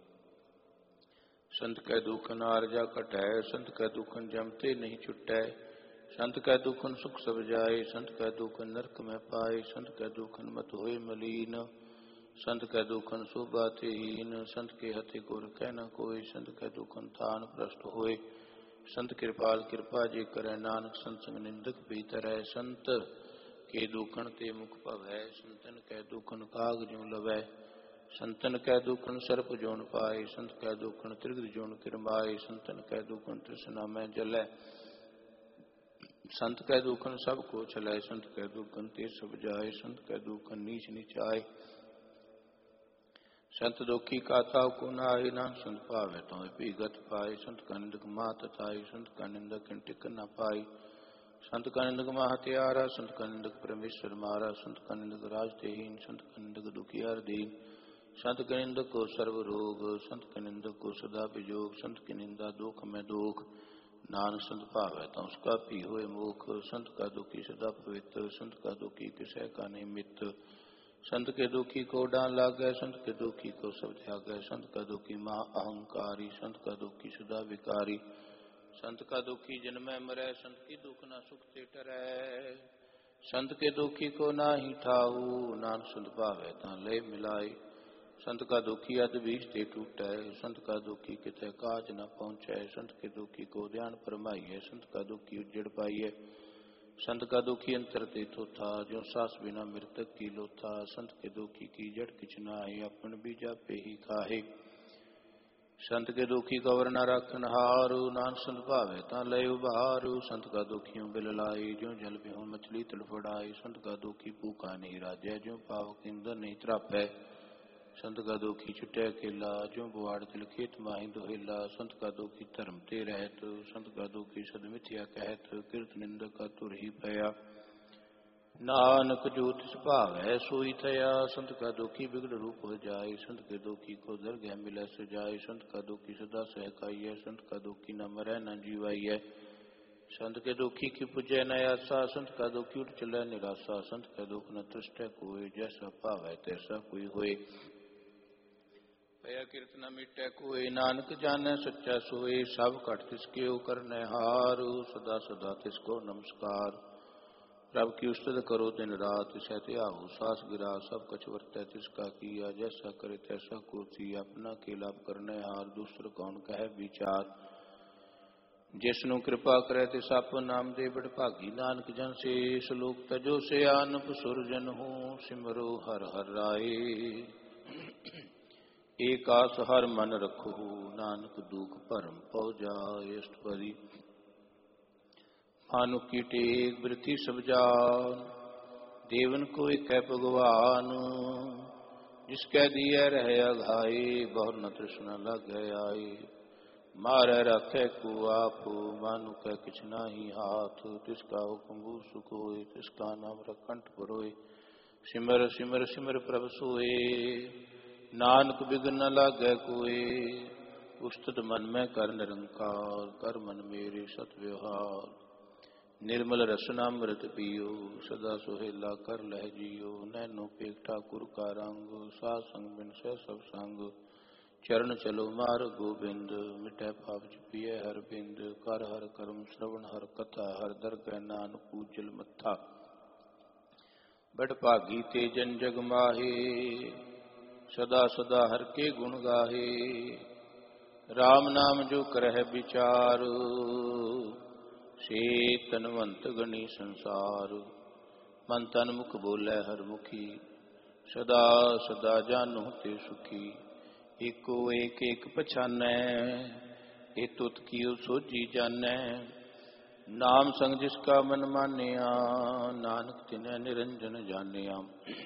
संत कै दुखन आरजा कटै, संत कै दुखन जमते नहीं छुटै, संत कै दुखन सुख सब जाए, संत कै दुखन नरक में पाए, संत कै दुखन मत होए मलीन, संत कै दुखन शोभा ते हीन, संत के हथे गुर कह न कोय, संत कै दुखन थान भ्रष्ट होए, संत कृपाल कृपा जे करे, नानक संत संग निंदक भीतर है, संत के दुखन ते मुख भवै, संतन कै दुखन काग ज्यों लवै, संतन कै दुखन सर्प जोन पाए, संत कै दुखन त्रिगद जोन किरमाए, संतन कै दुखन तृष्णा में जलै, संत कै दुखन सब को चलै, संत कै दुखन ते सब जाए, संत कै दुखन नीच नीचाए, संत दुखी का ताव को नाहि, नाम संत पावे तो विगत पाए, संत का निंदक मात ताई, संत का निंदक टिक न पाई, संत का निंदक महत्यारा, संत का निंदक परमेश्वर मारा, संत का निंदक राज तेहीन, संत का निंदक दुखियार दीन, संत के निंदक को सर्व रोग, संत के निंदक को सदा विजोग, संत की निंदा दुख में दुख, नानक संत पावे तो उसका पी हुए मुख, संत का दुखी सदा पवित्र, संत का दुखी किसै का नहीं मित्र, संत के दुखी को डांन लागे, संत के दुखी को सब त्यागे, संत का दुखी महा अहंकारी, संत का दुखी सदा विकारी, संत का दुखी जन्मै मरै, संत की दुख न सुख ते टरै, संत के दुखी को नाही ठाऊ, नानक संत पावे तां ले मिलाई, संत का दुखी अध बीज ते टूटै, संत का दुखी कितै काज न पहुँचै, संत के दुखी को ध्यान फरमाइए, संत का दुखी उजड़ पाइए, संत का दुखी अंतर ते थोथा, जो सास बिना मृतक की लोथा, संत के दुखी की जड़ किछ नाहि, अपन बीजा पे ही खाहे, संत के दुखी कवर न रखन हारू, नानक संत पावे तां लय उबारू, संत का दुखियों बिल लाई, जो जल बिहों मछली तड़फड़ाई, संत का दुखी भूखा नहीं राजै, जो पावक इंदर नहीं त्रापै, संत का दुखी छुटै अकेला, जो बुआड़ तिल खेत माही दुहेला, संत का दुखी धर्म ते रहत, संत का दुखी सद मिथ्या कहत, कीर्त निंदक का तुर ही भया, नानक जो तिस भावै सोई थया, संत का दुखी बिगड़ रूप हो जाए, संत के दुखी को दरगह मिलै सजाए, संत का दुखी सदा सहकाइए, संत का दुखी न मरै न जीवाइए, संत के दुखी की पूजै न आसा, संत का दुखी उठ चलै निराशा, संत का दुख न तृष्टै कोय, जैसा भावै तैसा कोई होए, भया कीर्तन मिटै कोय, नानक जानै सच्चा सोए, सब घट तिसके करनै हार, सदा सदा तिसको नमस्कार, प्रभ की उस्तद करो दिन रात, तिसै त्याहु सास गिरा, सब कछ वर्तै तिसका किया, जैसा करे तैसा कोती, अपना के लाभ करने हार, दूसर कौन कहे विचार। जिसनु कृपा करे तिस आपन नाम दे, बड़ भागी नानक जन से, सलोक तजो से आनप सुरजन हो, सिमरो हर हर राय। एक आस हर मन रखो, नानक दुख भरम पौ जाय। अष्टपदी। मानुख की टेक बिरथी सब जान, देवन को एक है भगवान। जिसकै दिए रहे अघाई, बहुर न तृष्णा लग आए। मारे रखे को आप, मानुक किछ नाही हाथ। तिसका हुक्म सुख होय, तिसका नाम रखंठ परोय। सिमर सिमर सिमर प्रभ सोए, नानक बिघ्न न लागे कोय। उस्तत मन में कर निरंकार, कर मन मेरे सत व्यवहार। निर्मल रसनामृत पियो, सदा सुहेला कर लह जियो। नैनो पेख ठाकुर का रंग, साध संग बिन सह सब संग। चरण चलो मार गोबिंद, मिटै पाप पिय हर बिंद। कर हर कर्म श्रवण हर कथा, हर दरगह नानक पूजल मत्था। बड़ भागी ते जन जग माहे, सदा सदा हर के गुण गाहे। राम नाम जो करह विचार, से तनवंत गणी संसार। मन तन मुख बोलै हर मुखी, सदा सदा जानो ते सुखी। एको एक एक पछानै, ए तुत कियो सोझी जानै। नाम संग जिसका मन मानिया, नानक तिनै निरंजन जानिया।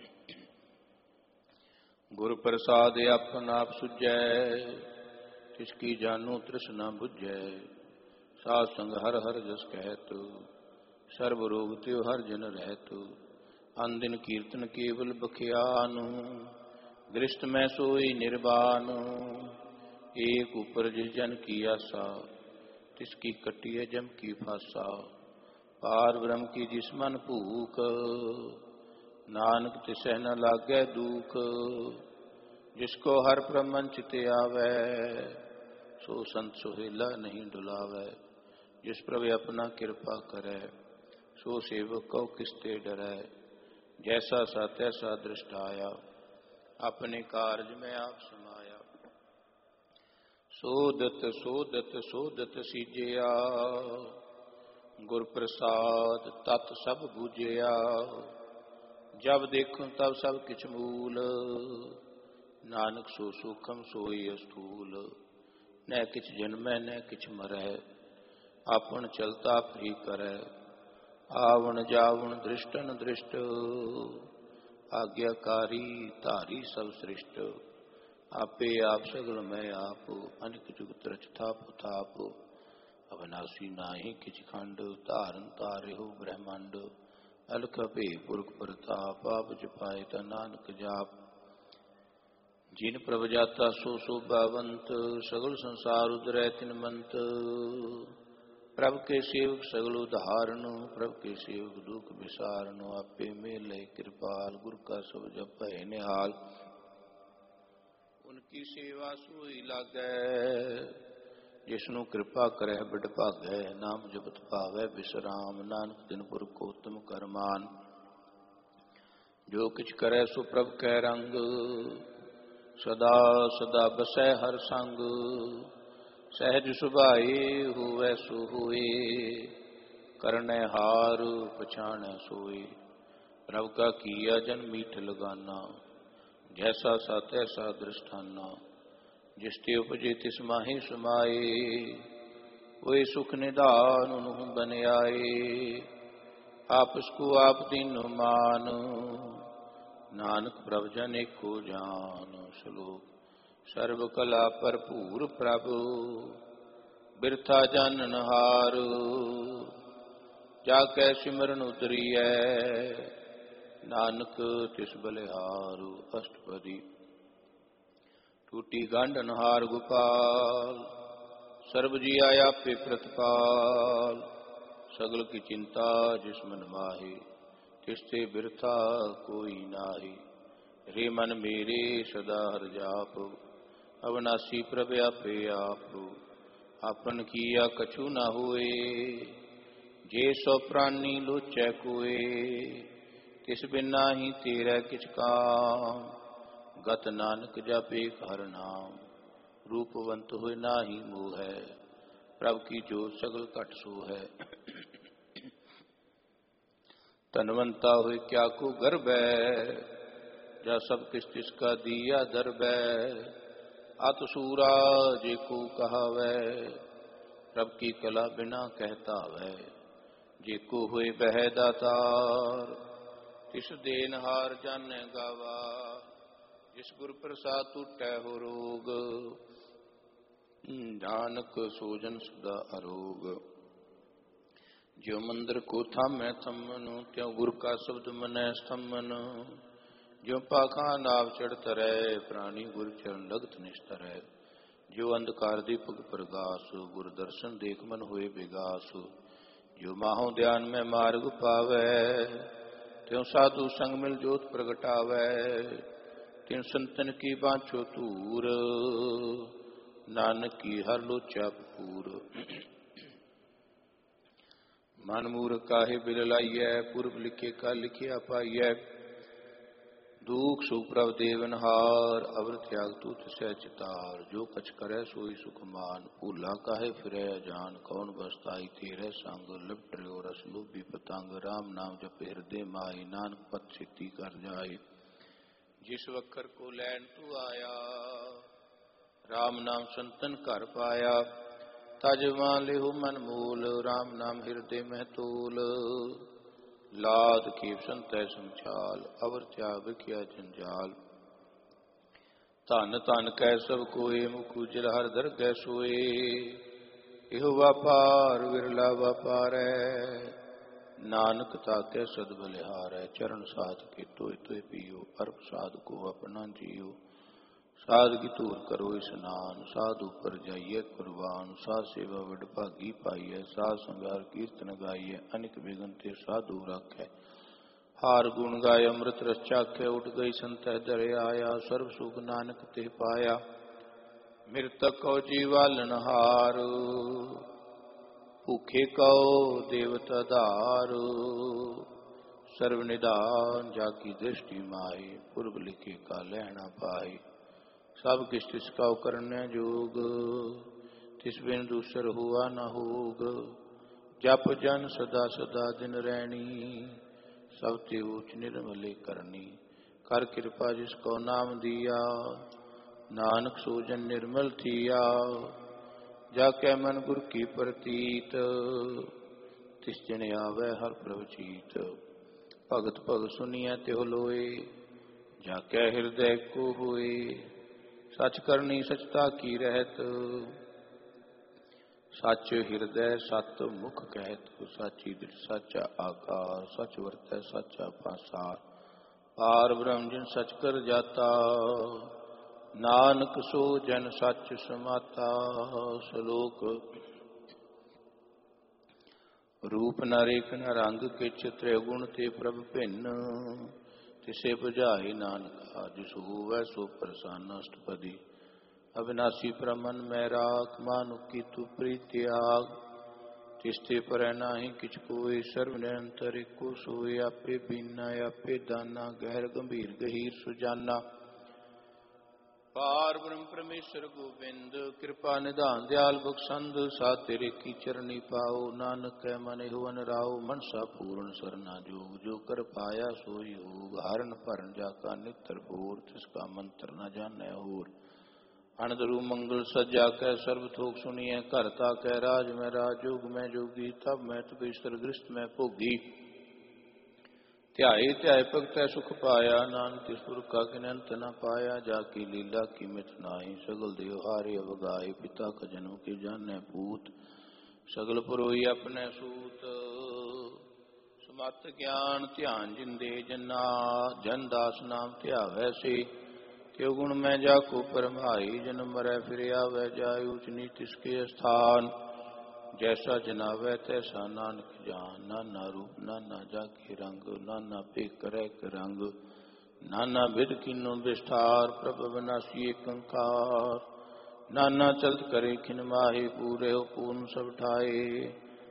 गुर प्रसाद आपन आप सुझै, तिसकी जानो तृष्णा बुझै। साध संग हर हर जस कहत, सर्व रोग त्यो हर जन रहत। अन दिन कीर्तन केवल बखियान, दृष्ट में सोई निर्वाण। एक ऊपर जिस जन की आशा, तिसकी कटिय जम की फासा। पार ब्रह्म की जिस मन भूख, नानक तिसै न लागै दुख। जिसको हर प्रमंच चित आवे, सो संत सुहेला नहीं डुलावे। जिस प्रभु अपना कृपा करे, सो सेवक को किसते डरै। जैसा सा तैसा दृष्ट आया, अपने कार्य में आप समाया। सोदत सोदत सोदत सीजया, गुर प्रसाद तत् सब बूझया। जब देखूं तब सब किछ मूल, नानक सो सूखम सोई स्थूल। न किछ जन्मै न किछ मरै, आपन चलता फ्री करे। आवण जावण दृष्टन दृष्ट, आज्ञाकारी धारी सब सृष्ट। आपे आप सगल मैं आप, अनिक जुगत रच थाप थाप। अविनाशी नाहि किछ खंड, धारन तारे हो ब्रह्मांड। अलख भे पुरख प्रताप, आप जपाए ता नानक जाप। जिन प्रभ जाता सो शोभावंत, सगल संसार उदरै तिन मंत। प्रभ के सेवक सगल उदाहरण, प्रभ के सेवक दुख विसारण। आपे मेले कृपाल, गुर का सब जप है निहाल। उनकी सेवा सोई लागै, जिसनु कृपा करे बड़ भागै। नाम जपत पावै विश्राम, नानक दिन पुरख उत्तम करमान। जो किछ करे सो प्रभ कै रंग, सदा सदा बसै हर संग। सहज सुभाए होवै सो होए, करनै हार पछाणै सोए। प्रभ का किया जन मीठ लगाना, जैसा सा तैसा दृष्टाना। जिसते उपजे तिस माहि समाए, वही सुख निधान उन्हु बन आए। आपस को आप दीनो मान, नानक प्रभ जन एको जान। श्लोक। सर्व कला भरपूर प्रभु, बिरथा जानन हार। जाकै सिमरन उतरीयै, नानक तिस बलिहार। अष्टपदी। टूटी गांडन हार गोपाल, सर्व जी आया पे प्रतिपाल। सगल की चिंता जिस मन माहे, तिसते बिरथा कोई नाहि। रे मन मेरे सदा हर जाप, अविनाशी प्रभ आपे आप। आपन किया कछु न होए, जे सो प्राणी लोचै कोय, तिस बिना ही तेरै किछ काम। गत नानक जापे हर नाम, रूपवंत होय नाहि मोह है। प्रभ की जोत सगल घट सो है। धनवंता होय क्या को गर्भ है, जा सब किस तिसका दिया दरब है। अत सूरा जे को कहावै, प्रभ की कला बिना कहता वै। जे को होय बह दातार, तिस देनहार जानै गावा। जिस गुर प्रसाद टूटै हो रोग, नानक सोजन सदा अरोग। ज्यों मंदिर को थामै थमन, त्यों गुर का शब्द मनै स्थमन। ज्यों पाखा नाव चढ़ तरै, प्राणी गुर चरण लगत निस्तरै। जो अंधकार दीपक प्रगास, गुर दर्शन देख मन होए विगास। जो माहो ध्यान में मार्ग पावै, त्यों साधु संग मिल जोत प्रगटावै। तिन संतन की बाँछो तूर, नानक की हर लोचा पूर। मन मूर्ख काहे बिल लाइयै, पूर्व लिखे का लिखिया पाइयै। दुख सुख प्रभ देवनहार, अवर त्याग तूत सह चितार। जो कछ करे सोई सुख मान, भूला काहे फिरै जान। कौन बसताई तेरे संग, लिपट रहो रस लोभी पतंग। राम नाम जप हृदय माई, नानक पथ सिद्धि कर जाए। जिस वक्र को लैन तू आया, राम नाम संतन कर पाया। तज मान लेहु मन मूल, राम नाम हृदय में तूल। लाद कीप संतै संचाल, अवर त्याग किया जंजाल। धन धन कै सब कोय, मुख उजल हर दर कै सोए। इहो व्यापार विरला व्यापार है, नानक ताकै सद बलिहारै। चरण साध के तोय तोय पियो, अर्प साध को अपना जियो। साध की धूर करो स्नान, साध ऊपर जाइए कुर्बान। साध सेवा वड भागी पाइए, साध संगार कीर्तन गाइए। अनिक विघन ते साधु राखै, हार गुण गाय अमृत रस चाखै। उठ गई संत दर आया, सर्व सुख नानक ते पाया। मृतक कौ जीवालन हार, भूखे कौ देवता धार। सर्व निधान जाकी दृष्टि माही, पूर्व लिखे का लहना पाई। सब किस तिसका करने जोग, तिस बिन दूसर हुआ न होग। जप जन सदा सदा दिन रैनी, सब ते ऊच निर्मले करनी। कर कृपा जिसको नाम दिया, नानक सोजन निर्मल थिया। जाकै मन गुर की प्रतीत, तिस दिन आवे हर प्रभ चीत। भगत भग सुनिया त्यो लोए, जाकै हृदय को होए। सच करनी सचता की रहत, सच हृदय सत मुख कहत। साची दिल साचा आकार, सच वर्तै साचा पासार। पार ब्रह्म जिन सच कर जाता, नानक सो जन सच समाता। श्लोक रूप न रेख न रंग किछ, त्रिगुण ते प्रभ भिन्न। तिसे बुझाई नानका, जिस होवै सो प्रसन्न। अष्टपदी अविनाशी प्रमन में राख, मानुख की तू प्रीत त्याग। तिस्ते पर नाही किछ कोय, सर्व निरंतर एको सोय। आपे बीना आपे दाना, गहर गंभीर गहीर सुजाना। पार ब्रह्म परमेश्वर गोविंद, कृपा निधान दयाल बख्शंद। साथ तेरे की चरणी पाओ, नानक कै मन हुवन राओ। मनसा पूर्ण सरना जोग, जो कर पाया सोई होग। हरण भरण जाका नितर भोर, तिसका मंत्र न जानै होर। अनदरु मंगल सज्जा कै सर्व थोक सुनिए। घर ताकै राज में राज, जोग में जोगी। तब मैं तुगेश्वर गृहस्थ में भोगी। ध्याए ध्याए भगतै सुख पाया, नानक तिस पुरख का किनंत न पाया। जाकी लीला की मित नाही, सगल देव हारे अवगाए। पिता का जन्म के जानै पूत, सगल पुरोई अपने सूत। समत ज्ञान ध्यान जिंदे जन्ना, जन दास नाम ध्यावै से। त्यो गुण में जाको परमाई, जन्म मरै फिर आवे जाय। ऊच नीच तिसके स्थान, जैसा जनावै तैसा नानक जान। नाना रूप नाना जाके रंग, नाना पेख करे के रंग। नाना विध किन्नो विस्तार, प्रभ अविनाशी एक अंकार। नाना चलत करे खिन माहे, पूरे हो पूर्ण सब ठाए।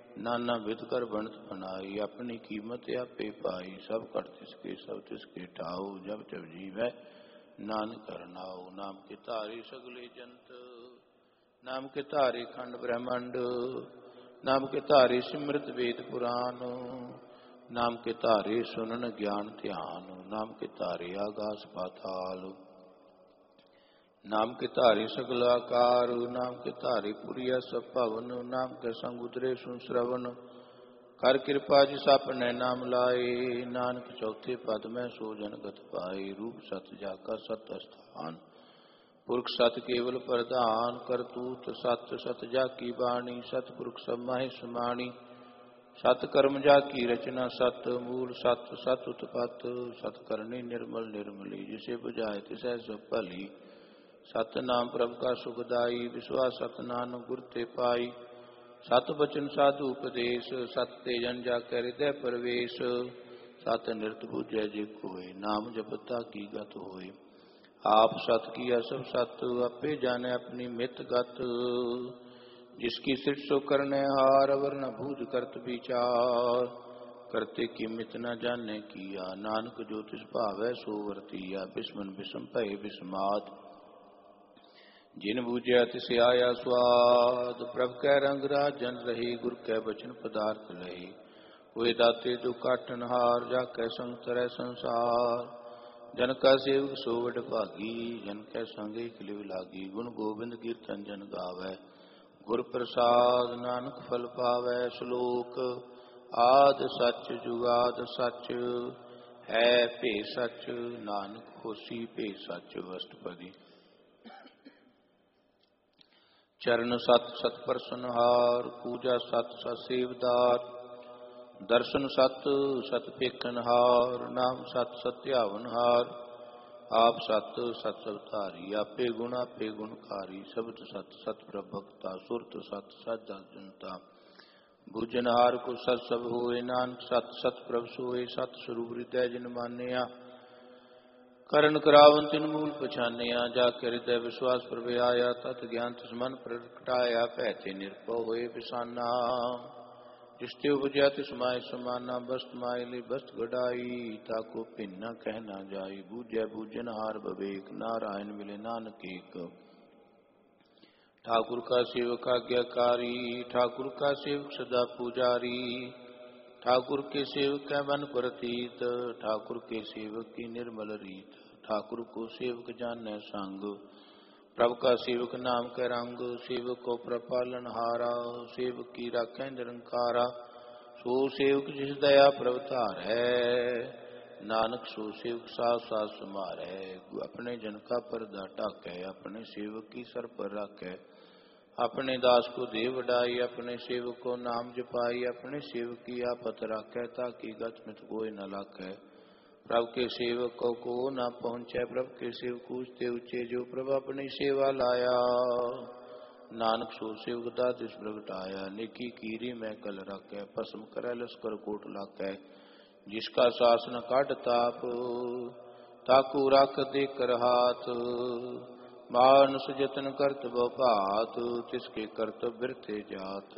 नाना विध कर बनत बनाई, अपनी कीमत आपे पाई। सब कर तिसके सब तिसके ठाऊ, जब जब जीवै नानक करनाऊ। नाम के तारे सगले जंत, नाम के तारे खंड ब्रह्मांड, नाम के तारे सिमृत वेद पुराण, नाम के तारे सुनन ज्ञान ध्यान, नाम के तारे आकाश पाताल, नाम के तारे सगल आकार, नाम के तारे पुरिया सब पवन, नाम के संग उतरे सुन श्रवण, कर कृपा जिस अपने नाम लाए, नानक चौथे पद में सो जन गत पाए। रूप सत जाका सत स्थान, पुरख सत केवल प्रधान, करतूत सत सत जाकी बाणी, सतपुरख सब माहि समाणी, सत कर्म जाकी रचना सत, मूल सत सत उत्पत, सत करनी निर्मल निर्मली, जिसे बुझाए तिसै सब भली। सत नाम प्रभु का सुखदाई, विश्वास सत नानक गुर ते पाई, सत बचन साधु उपदेश, सत ते जन जाके हृदय प्रवेश, सत निरत बूझे जे कोय, नाम जपता की गत होय। आप सत किया सब सत, आपे जाने अपनी मित गत, जिसकी सृष्टि सो करने हार, अवर न भूज करत विचार, करते की मित न जाने किया, नानक जो तिस भावै सो वर्तिया। बिस्मन बिसम भय बिस्मात, जिन बूझया तिस आया स्वाद, प्रभ कै रंग राजन रही, गुर कै बचन पदार्थ रही, हुए दाते दु काटन हार, जाकै संग तरह संसार, जन का सेवक सो वड भागी, जन कै संग एक लिव लागी। गुण गोबिंद कीर्तन जन गावै, गुर प्रसाद नानक फल पावै। श्लोक आद सच जुगाद सच, है भे सच, नानक होसी भे सच। अष्टपदी। चरण सत सत प्रसन हार, पूजा सत सत सेवदार, दर्शन सत सत पेखन हार, नाम सत सत्यावन हार, आप सत सत सवधारी, आपे गुणकारी, शब्द सत सत प्रभक्ता, सुरत सत सत जनता, भुजनहार को सत सब होए, नानक सत सत प्रभ सोए, सत स्वरूप हृदय जिन मानिया, करण करावन तिन मूल पछानिया, जाके हृदय विश्वास प्रभु आया, तत् ज्ञान तिस मन प्रगटाया, पैते निरपव होए बिसाना, जिसते उपजया तिस माय समाना, बस्त मायली बस्त गढ़ाई, ताको भिन्न कहना जाई, बूझै बूझन हार बवेक, नारायण मिले नानक एक। ठाकुर का सेवक आज्ञाकारी, ठाकुर का सेवक सदा पुजारी, ठाकुर के सेवक है मन प्रतीत, ठाकुर के सेवक की निर्मल रीत, ठाकुर को सेवक जाने संग, प्रभु का सेवक नाम के रंग, सेवक को प्रपालन हारा, सेवक की राखें निरंकारा, सो सेवक जिस दया प्रभुतार है, नानक सो सेवक सास सास समार है। अपने जन का पर्दा ढाकै, अपने सेवक की सर पर रखे, अपने दास को दे वडाई, अपने सेवक को नाम जपाई, अपने सेवक की आफत राखे, ताकि गत मित कोई न लाखे। प्रभु के सेवक को न पहुँचे, प्रभु के सेवक ऊंचे ऊंचे, जो प्रभु अपनी सेवा लाया, नानक सो सेवक दातिस प्रगटाया, निकी कीरी में कल रखे, भस्म करे लश्कर कोट लाके, जिसका शासन काट ताप, ताकू रख दे कर हाथ, मानस जतन करत भात, तिसके कर्तव्य बिरथे जात,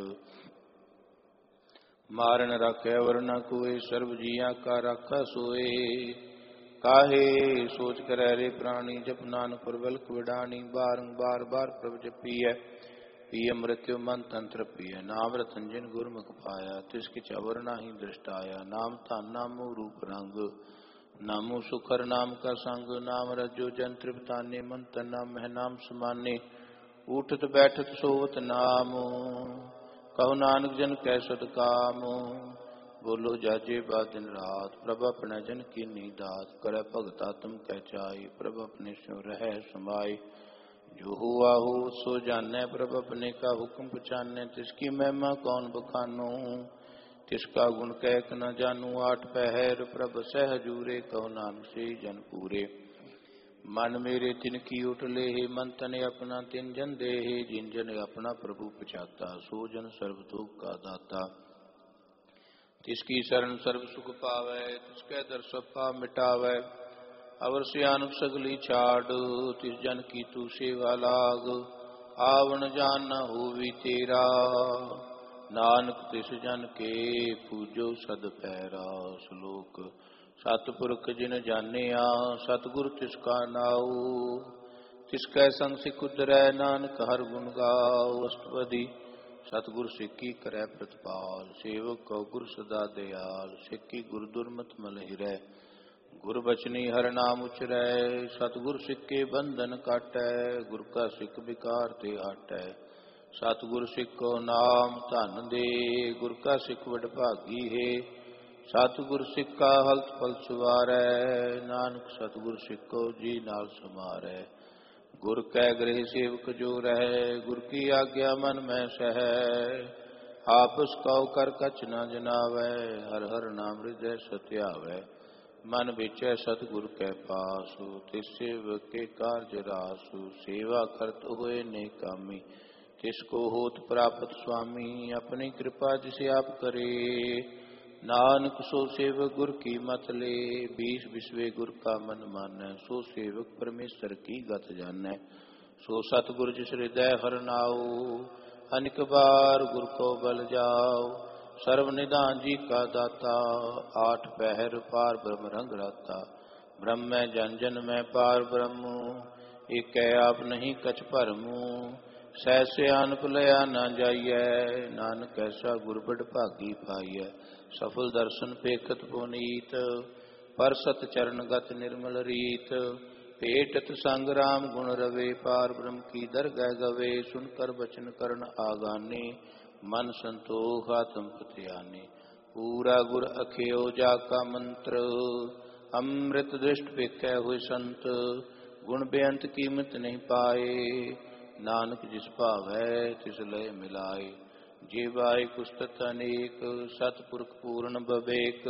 मारन रखे वरना कोय, सर्व जिया का रखा सोए, काहे सोच करे रे प्राणी, जप नानक प्रबल विडानी, बारंबार बार प्रभ जपिय, पिय मृत्यु मन तंत्र पिय, नाम रतन जिन गुरमुख पाया, तिसके चवर नाही दृष्टाया, नाम धन नामो रूप रंग, नामो सुखर नाम का संग, नाम रजो जन तृप्ताने, मन तन नाम है नाम समाने, उठत बैठत सोवत नाम, कहो नानक जन कै सद काम, बोलो जाजे बा दिन रात, प्रभ अपने जन की नीदात, करे भगता तुम कह चाई, प्रभ अपने स्यों रह समाई, जो हुआ हो सो जाने, प्रभ अपने का हुक्म पहचाने, तिसकी महिमा कौन बखानो, तिसका गुण कहक न जानू, आठ पहर प्रभ सहजूरे, कहो नानक से जन पूरे, मन मेरे तिनकी उठले, मन तने अपना तिन जन दे, जिन जन अपना प्रभु पछाता, सो जन सर्व दुख का दाता, तिसकी शरण सर्व सुख पावै, तिसके दर सब पाप मिटावै, अवर सियानुक सगली छाड़, तिस जन की तू सेवा लाग, आवन जान न होवी तेरा, नानक तिस जन के पूजो सद पैरा। श्लोक सतपुरख जिन जानिया सतगुर तिसका नाऊ। तिसकै संग सिख उतरै नानक हर गुण गाओ। अष्टपदी सतगुर सिक्की करै प्रतिपाल। सेवक कौ गुर सदा दयाल। सिक्की गुर दुर्मत मल हिरै। गुर बचनी हर नाम उचरै। सतगुर सिक्के बंधन काटै। गुर का सिख विकार ते हटै। सतगुर सिक्को नाम धन दे। गुर का सिख वडभागी है। सतगुर सिक्का हलत पल सवारै। नानक सतगुर सिक्को जी नाल समारै। गुर कै गृह सेवक जो रहै। गुर की आज्ञा मन में सहै। आपस कौ कर कछ न जनावै। हर हर नाम हृदय सत्यावै। मन बिचै सतगुर कै पासु। तिस सेवक के कारज रासु। सेवा करत होए ने कामी। तिसको होत प्राप्त स्वामी। अपनी कृपा जिसे आप करे। नानक सो सेवक गुर की मत ले। बीस बिसवे गुर का मन मानै। सो सेवक परमेश्वर की गत जानै। सो सतगुर जिस हृदय हर नाऊ। अनिक बार गुर को बल जाओ। सर्व निधान जी का दाता। आठ पहर पार ब्रह्म रंग राता। ब्रह्म में जन जन में पार ब्रह्म। एक आप नहीं कछ भरमू। सहसे आन भुलया न जाइए। नानक ऐसा गुरबड़ भागी पाइय। सफल दर्शन पेखत पुनीत। पर सत चरण गत निर्मल रीत। भेटत संग राम गुण रवे। पार ब्रह्म की दरगह गवे। सुनकर बचन करण आगाने। मन संतोष आत्म पतियाने। पूरा गुर अखियो जाका मंत्र। अमृत दृष्ट पेखै हुए संत। गुण बेअंत कीमत नहीं पाए। नानक जिस भावै तिस लय मिलाए। जे बाई कुस्तत अनेक। सतपुरख पूर्ण बवेक।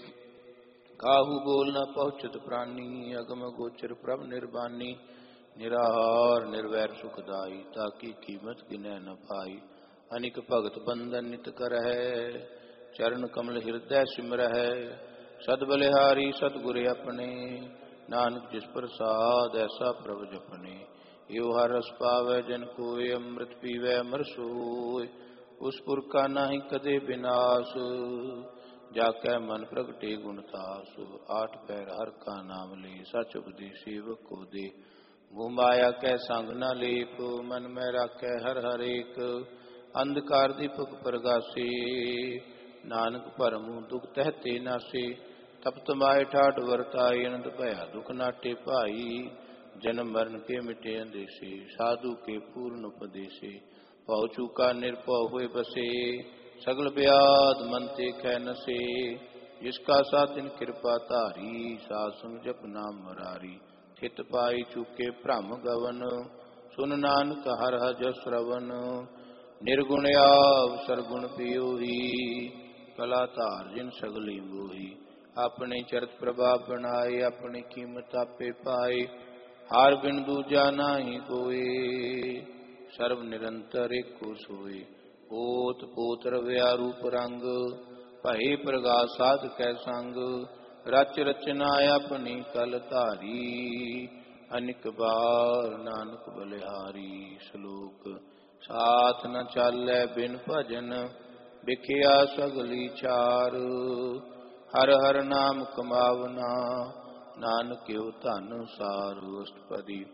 काहू बोल न पहुँचत प्राणी। अगम गोचर प्रभ निर्बानी। निराहार निर्वैर सुखदाई। ताकि कीमत गिनै न पाई। अनिक भगत बंधन नित करहै। चरण कमल हृदय सिमरहै। सद बलिहारी सतगुर अपने। नानक जिस प्रसाद ऐसा प्रभ जपने। यो हर रस पावै जन कोय। अमृत पीवै अमर सोय। उस पुरखा नाही कदे विनाश। जाकै मन प्रगटे गुण तास। आठ पैर हर का नाम ले। सच उपदेश सेवक को दे। मोह माया कै संग न लेप। मन में राखै हर हर एक। अंधकार दीपक प्रगासे। नानक भरमु दुख तहते नासे। तपत माए ठाठ वरताई। अनंत भया दुख नाटे भाई। जन्म मरण के मिटे अंदेशे। साधु के पूर्ण उपदेशे। भव चूका निर्भव हुए बसे। सगल ब्याध मन ते कै नसे। जिसका सातिन कृपा धारी। साध संग जप नाम मुरारी। चित पाई चूके भ्रम गवन। सुन नानक हर हज श्रवण। निर्गुण आव सरगुण पियोही। कला धार जिन सगली मोही। अपने चरत प्रभाव बनाए। अपनी कीमत आपे पाए। हार बिन दूजा नाही कोई। सर्व निरंतर एको सोई। पोत पोत रव्या रूप रंग। भय प्रगास साध कै संग। रच रचना अपनी कल धारी। अनिक बार नानक बलिहारी। श्लोक साथ न चालै बिन भजन। बिखिया सगली चार। हर हर नाम कमावना। नानक यो धन सार। अष्टपदी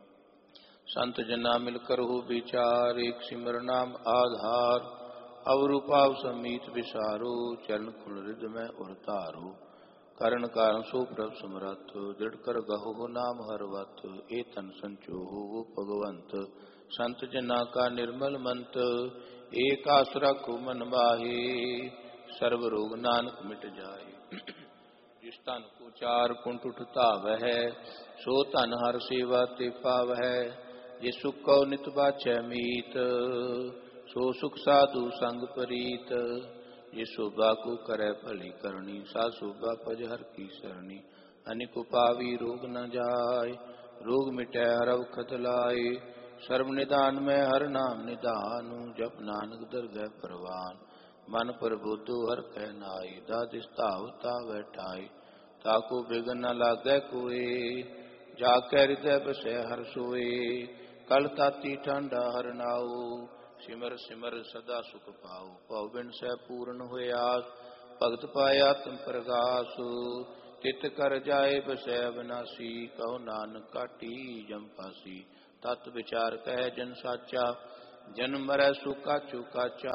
संत जना मिल कर हो विचार। एक सिमर नाम आधार। अवरु पाव समीत विसारो। चरण खुल हृदय में उरतारो। करण कारण सो प्रभ समरथ। दृढ़ कर गहो नाम हरवत। ए तन संचो हो भगवंत। संत जना का निर्मल मंत। एक आसरा को मन माहे। सर्व रोग नानक मिट जाए। जिस तन को चार कुंठ उठता वह। सो तन हर सेवा ते पावै। जे सुख कौ नित बाछै मीत। सो सुख साधु संग प्रीत। जे शोभा को करे भली करनी। सा शोभा पज हर की सरनी। अनिक पावी रोग न जाय। रोग मिटै हर अवखत लाए। सर्व निदान में हर नाम निदान। जप नानक दरगह परवान। मन प्रबोधो हर कह नाई। दादिस तावता बैठाई। ताको बिघन न लागै कोय। जाकै हृदय बसै हर सोए। कल ताती ठंडा हर नाओ। ਸਿਮਰ ਸਿਮਰ ਸਦਾ ਸੁਖ ਪਾਉ। ਭਉ ਬਿਨ ਸਹਿ ਪੂਰਨ ਹੋਇ ਆਸ, ਭਗਤ ਪਾਇਆ ਆਤਮ ਪ੍ਰਗਾਸ। ਤਿਤ ਕਰ ਜਾਏ ਬਸੈ ਅਬਿਨਾਸੀ, ਕਹੋ ਨਾਨਕ ਕਾਟੀ ਜਮ ਪਾਸੀ। ਤਤ ਵਿਚਾਰ ਕਹਿ ਜਨ ਸਾਚਾ, ਜਨਮ ਮਰੈ ਸੋ ਕਾਚੂ ਕਾਚਾ।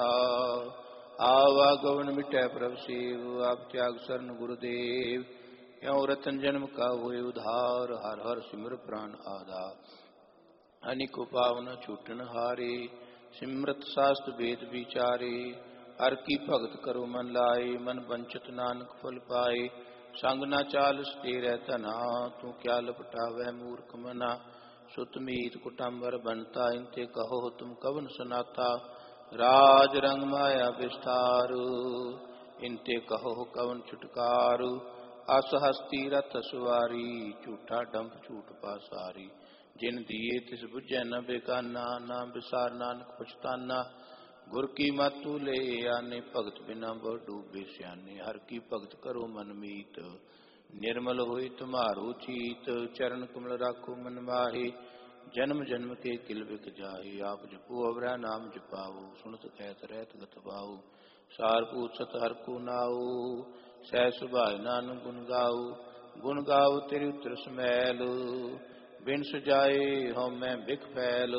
ਆਵਾਗਮਨ ਮਿਟੈ ਪ੍ਰਭ ਸੇਵ, ਆਪ ਤਿਆਗ ਸਰਨ ਗੁਰਦੇਵ। ਇਉ ਰਤਨ ਜਨਮ ਕਾ ਹੋਇ ਉਧਾਰ, ਹਰ ਹਰ ਸਿਮਰ ਪ੍ਰਾਨ ਆਧਾਰ। ਅਨਿਕ ਪਾਵਨ ਛੂਟਨ ਹਾਰੇ, ਸਿਮਰਤ ਸਾਸਤ ਵੇਦ ਵਿਚਾਰੇ। ਹਰ ਕੀ ਭਗਤ ਕਰੋ ਮਨ ਲਾਏ, ਮਨ ਬੰਚਤ ਨਾਨਕ ਫਲ ਪਾਏ। ਸੰਗ ਨਾ ਚਾਲਸ ਤੇਰੇ ਧਨਾ, ਤੂੰ ਕਿਆ ਲਪਟਾਵੈ ਮੂਰਖ ਮਨਾ। ਸੁਤ ਮੀਤ ਕੁਟੰਬਰ ਬੰਤਾ, ਇੰਤੇ ਕਹੋ ਤੁਮ ਕਵਨ ਸਨਾਤਾ। ਰਾਜ ਰੰਗ ਮਾਇਆ ਵਿਸਤਾਰ, ਇੰਤੇ ਕਹੋ ਕਵਨ ਛੁਟਕਾਰੂ। ਅਸ ਹਸਤੀ ਰਥ ਸਵਾਰੀ, ਝੂਠਾ ਡੰਪ ਝੂਠ ਪਾਸਾਰੀ। ਜਿਨ ਦੀਏ ਤਿਸ ਬੁਝੈ ਨ ਬੇਗਾਨਾ, ਨਾਮ ਵਿਸਾਰ ਨਾਨਕ ਪਛਤਾਨਾ। ਗੁਰ ਕੀ ਮਾਤੂ ਲੈ ਆਨੇ, ਭਗਤ ਬਿਨਾ ਬਹੁ ਡੂਬੇ ਸਿਆਨੇ। ਹਰ ਕੀ ਭਗਤ ਕਰੋ ਮਨ ਮੀਤ, ਨਿਰਮਲ ਹੋਈ ਤੁਮਾਰੋ ਚੀਤ। ਚਰਨ ਕਮਲ ਰਾਖੋ ਮਨ ਮਾਹੀ, ਜਨਮ ਜਨਮ ਕੇ ਕਿਲ ਬਿਕ ਜਾਹੀ। ਆਪ ਜਪੋ ਅਵਰੈ ਨਾਮ ਜਪਾਓ, ਸੁਣਤ ਕਹਿਤ ਰਹਿਤ ਗਤ ਪਾਓ। ਸਾਰ ਪੂਤ ਸਤ ਹਰ ਕੋ ਨਾਉ, ਸਹਿ ਸੁਭਾਇ ਨਾਨਕ ਗੁਣ ਗਾਉ। ਗੁਣ ਗਾਉ ਤੇਰੀ ਉਤਰ ਸਮੈਲ, ਬਿਨ ਸਜਾਏ ਹਉ ਮੈਂ ਬਿਖ ਫੈਲ।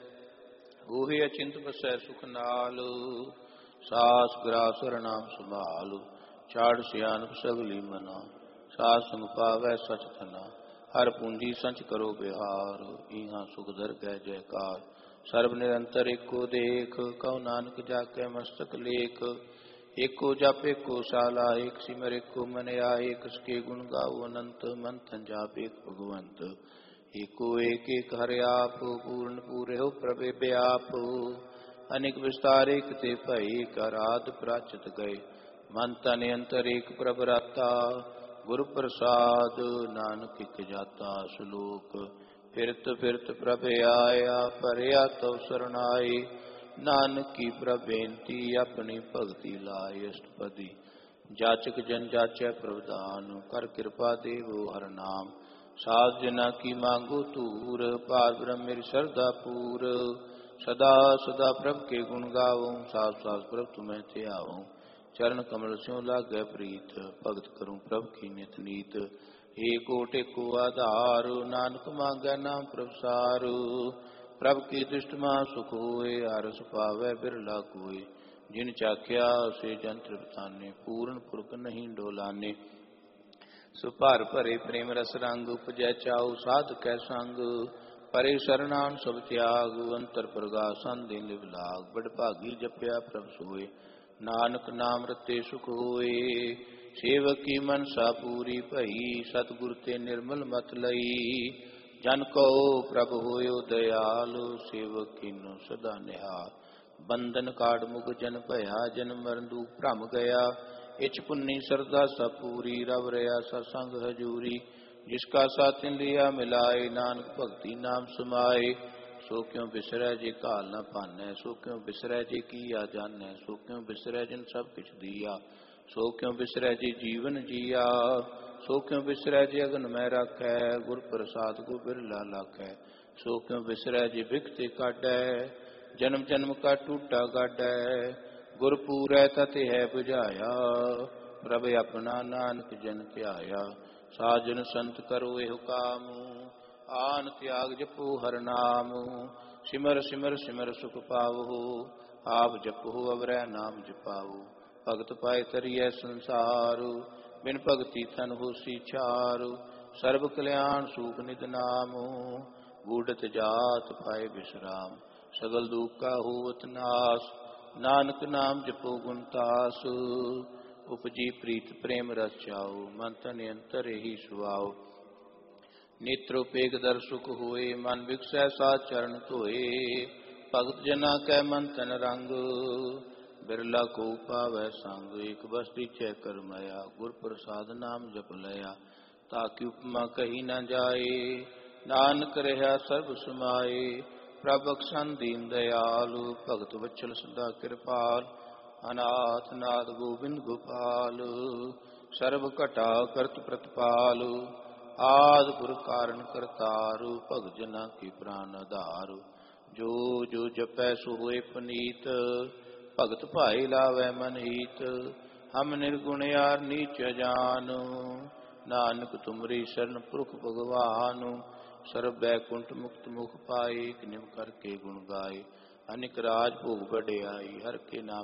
ਉਹੀ ਅਚਿੰਤ ਵਸੈ ਸੁਖ ਨਾਲ, ਸਾਸ ਗ੍ਰਾਸ ਹਰਿ ਨਾਮ ਸੰਭਾਲ। ਚਾੜ ਸਿਆਨਪ ਸਗਲੀ ਮਨਾ, ਸਾਧ ਸੰਗ ਪਾਵੈ ਸਚ ਥਨਾ। ਹਰ ਪੂੰਜੀ ਸੰਚ ਕਰੋ ਬਿਹਾਰ, ਇਹਾਂ ਸੁਖ ਦਰਗਹਿ ਜੈਕਾਰ। ਸਰਬ ਨਿਰੰਤਰ ਏਕੋ ਦੇਖ, ਕਹੋ ਨਾਨਕ ਜਾ ਕੇ ਮਸਤਕ ਲੇਖ। ਏਕੋ ਜਪ ਏਕੋ ਸਾਲਾ, ਏਕ ਸਿਮਰ ਏਕੋ ਮਨ ਆਏ। ਕਸ ਕੇ ਗੁਣ ਗਾਓ ਅਨੰਤ, ਮਨ ਤੰਜਾਪ ਏਕ ਭਗਵੰਤ। ਏਕੋ ਏਕ ਏਕ ਹਰਿ ਆਪ, ਪੂਰਨ ਪੂਰਿਓ ਪ੍ਰਭੇ ਬਿਆਪ। ਅਨੇਕ ਵਿਸਤਾਰ ਏਕ ਤੇ ਭਈ, ਕਰ ਆਦ ਪ੍ਰਾਚਿਤ ਗਏ। ਮਨ ਤਨ ਅੰਤਰ ਏਕ ਪ੍ਰਭ ਰਾਤਾ, ਗੁਰ ਪ੍ਰਸਾਦ ਨਾਨਕ ਇਕ ਜਾਤਾ। ਸ਼ਲੋਕ ਫਿਰਤ ਫਿਰਤ ਪ੍ਰਭ ਆਇਆ, ਪਰਿਆ ਤਉ ਸਰਨਾਏ। ਨਾਨਕ ਕੀ ਪ੍ਰਭ ਬੇਨਤੀ, ਆਪਣੀ ਭਗਤੀ ਲਾਏ। ਅਸ਼ਟਪਦੀ ਜਾਚਕ ਜਨ ਜਾਚੈ ਪ੍ਰਭ ਦਾਨ, ਕਰ ਕਿਰਪਾ ਦੇਵੋ ਹਰਿ ਨਾਮ। ਸਾਧ ਜਨਾ ਕੀ ਮਾਂਗੋ ਧੂਰ, ਪਾਰ ਬ੍ਰਹਮ ਮੇਰੀ ਸਰਦਾ ਪੂਰ। ਸਦਾ ਸਦਾ ਪ੍ਰਭ ਕੇ ਗੁਣ ਗਾਵੋ, ਸਾਧ ਸਾਧ ਪ੍ਰਭ ਤੁਮੈ ਧਿਆਵੋ। ਚਰਨ ਕਮਲ ਸਿਉ ਲਾਗੈ ਪ੍ਰੀਤ, ਭਗਤ ਕਰੂੰ ਪ੍ਰਭ ਕੀ ਨਿਤ ਨੀਤ। ਏਕੋ ਟੇਕੋ ਆਧਾਰ, ਨਾਨਕ ਮਾਂਗੈ ਨਾਮ ਪ੍ਰਭ ਸਾਰ। ਪ੍ਰਭ ਕੀ ਦ੍ਰਿਸ਼ਟ ਮਹਾ ਸੁਖ ਹੋਏ, ਹਰਸ ਪਾਵੈ ਬਿਰਲਾ ਕੋਇ। ਜਿਨ ਚਾਖਿਆ ਸੇ ਜਨ ਤ੍ਰਿਪਤਾਨੇ, ਪੂਰਨ ਪੁਰਖ ਨਹੀਂ ਡੋਲਾਨੇ। ਸੋ ਭਰ ਭਰੇ ਪ੍ਰੇਮ ਰਸ ਰੰਗ, ਉਪਜੈ ਚਾਉ ਸਾਧ ਕੈ ਸੰਗ। ਪਰੇ ਸਰਨਾਨ ਸਭ ਤਿਆਗ, ਅੰਤਰ ਪ੍ਰਗਾਸਨ ਦੇ ਲਿਵ ਲਾਗ। ਬੜ ਭਾਗੀ ਜਪਿਆ ਪ੍ਰਭ ਸੋਏ, ਨਾਨਕ ਨਾਮ ਰਤੇ ਸੁਖ ਹੋਏ। ਸੇਵਕ ਕੀ ਮਨਸਾ ਪੂਰੀ ਭਈ, ਸਤਿਗੁਰ ਤੇ ਨਿਰਮਲ ਮਤ ਲਈ। ਜਨ ਕੋ ਪ੍ਰਭ ਹੋਇਓ ਦਇਆਲ, ਸੇਵਕ ਕੀਨੋ ਸਦਾ ਨਿਹਾਲ। ਬੰਧਨ ਕਾੜ ਮੁਗ ਜਨ ਭਇਆ, ਜਨਮ ਮਰਨ ਦੂਖ ਭ੍ਰਮ ਗਿਆ। ਇਛ ਪੁੰਨੀ ਸਰਦਾ ਸਭ ਪੂਰੀ, ਰਵ ਰਿਆ ਸਤਸੰਗ ਹਜੂਰੀ। ਜਿਸ ਕਾ ਸਾਥਿ ਲਿਆ ਮਿਲਾਏ, ਨਾਨਕ ਭਗਤੀ ਨਾਮ ਸਮਾਏ। ਸੋ ਕਿਉ ਬਿਸਰੈ ਜੇ ਘਾਲ ਨ ਭਾਨੈ, ਸੋ ਕਿਉ ਬਿਸਰੈ ਜੇ ਕੀਆ ਜਾਣੈ। ਸੋ ਕਿਉ ਬਿਸਰੈ ਜਿਨ ਸਭ ਕਿਛ ਦੀਆ, ਸੋ ਕਿਉ ਬਿਸਰੈ ਜੇ ਜੀਵਨ ਜੀਆ। ਸੋ ਕਿਉ ਬਿਸਰੈ ਜੇ ਅਗਨ ਮੈ ਰਾਖੈ, ਗੁਰ ਪ੍ਰਸਾਦ ਕੋ ਬਿਰਲਾ ਲਾਖੈ। ਸੋ ਕਿਉ ਬਿਸਰੈ ਜੇ ਬਿਖ ਤੇ ਕਾਢੈ, ਜਨਮ ਜਨਮ ਕਾ ਟੂਟਾ ਗਾਢੈ। ਗੁਰ ਪੂਰੈ ਤਤਿ ਹੈ ਬੁਝਾਇਆ, ਪ੍ਰਭ ਆਪਣਾ ਨਾਨਕ ਜਨ ਧਿਆਇਆ। ਸਾਜਨ ਸੰਤ ਕਰੋ ਇਹੋ ਕਾਮ, ਆਨ ਤਿਆਗ ਜਪੋ ਹਰਿ ਨਾਮ। ਸਿਮਰ ਸਿਮਰ ਸਿਮਰ ਸੁਖ ਪਾਵੋ, ਆਪ ਜਪੋ ਅਵਰੈ ਨਾਮ ਜਪਾਓ। ਭਗਤ ਪਾਏ ਤਰੀਐ ਸੰਸਾਰ, ਬਿਨ ਭਗਤੀ ਤਨ ਹੋਸੀ ਛਾਰ। ਸਰਬ ਕਲਿਆਣ ਸੂਖ ਨਿਤ ਨਾਮ, ਬੂਢਤ ਜਾਤ ਪਾਏ ਬਿਸਰਾਮ। ਸਗਲ ਦੁਖ ਕਾ ਹੋਵਤ ਨਾਸ, ਨਾਨਕ ਨਾਮ ਜਪੋ ਗੁਣ ਤਾਸ। ਉਪਜੀ ਪ੍ਰੀਤ ਪ੍ਰੇਮ ਰਸ ਚਾਓ, ਮਨ ਤਨ ਅੰਤਰ ਏਹੀ ਸੁਆਓ। ਨੇਤਰੋ ਪੇਗ ਦਰ ਸੁਖ ਹੋਏ, ਮਨ ਵਿਗਸੈ ਸਾਧ ਚਰਨ ਧੋਏ। ਭਗਤ ਜਨਾ ਕੈ ਮਨ ਤਨ ਰੰਗ, ਬਿਰਲਾ ਕੋ ਪਾਵੈ ਸੰਗ। ਇਕ ਬਸ ਦੀਚੈ ਕਰ ਮਾਇਆ, ਗੁਰ ਪ੍ਰਸਾਦ ਨਾਮ ਜਪ ਲਿਆ। ਤਾਕਿ ਉਪਮਾ ਕਹੀ ਨਾ ਜਾਏ, ਨਾਨਕ ਰਿਹਾ ਸਰਬ ਸਮਾਏ। ਪ੍ਰਭ ਬਖਸ਼ਣ ਦੀਨ ਦਇਆਲ, ਭਗਤ ਵਚਲ ਸਦਾ ਕਿਰਪਾਲ। ਅਨਾਥ ਨਾਥ ਗੋਬਿੰਦ ਗੋਪਾਲ, ਸਰਬ ਘਟਾ ਕਰਤ ਪ੍ਰਤਪਾਲ। ਆਦਿ ਗੁਰ ਕਾਰਨ ਕਰਤਾਰ, ਭਗਤ ਜਨਾ ਕੀ ਪ੍ਰਾਨ ਆਧਾਰ। ਜੋ ਜੋ ਜਪੈ ਸੋ ਹੋਏ ਪੁਨੀਤ, ਭਗਤ ਭਾਏ ਲਾਵੈ ਮਨ ਹੀਤ। ਹਮ ਨਿਰਗੁਣ यार नीच जान, नानक तुमरी शरण पुरख भगवान। ਸਰਬ ਬੈਕੁੰਠ ਮੁਕਤ ਮੁਖ ਪਾਏ, ਨਿਮ ਕਰਕੇ ਗੁਣ ਗਾਏ। ਅਨਿਕ ਰਾਜ ਭੋਗ ਵਡਿਆਈ, ਹਰ ਕੇ ਨਾਮ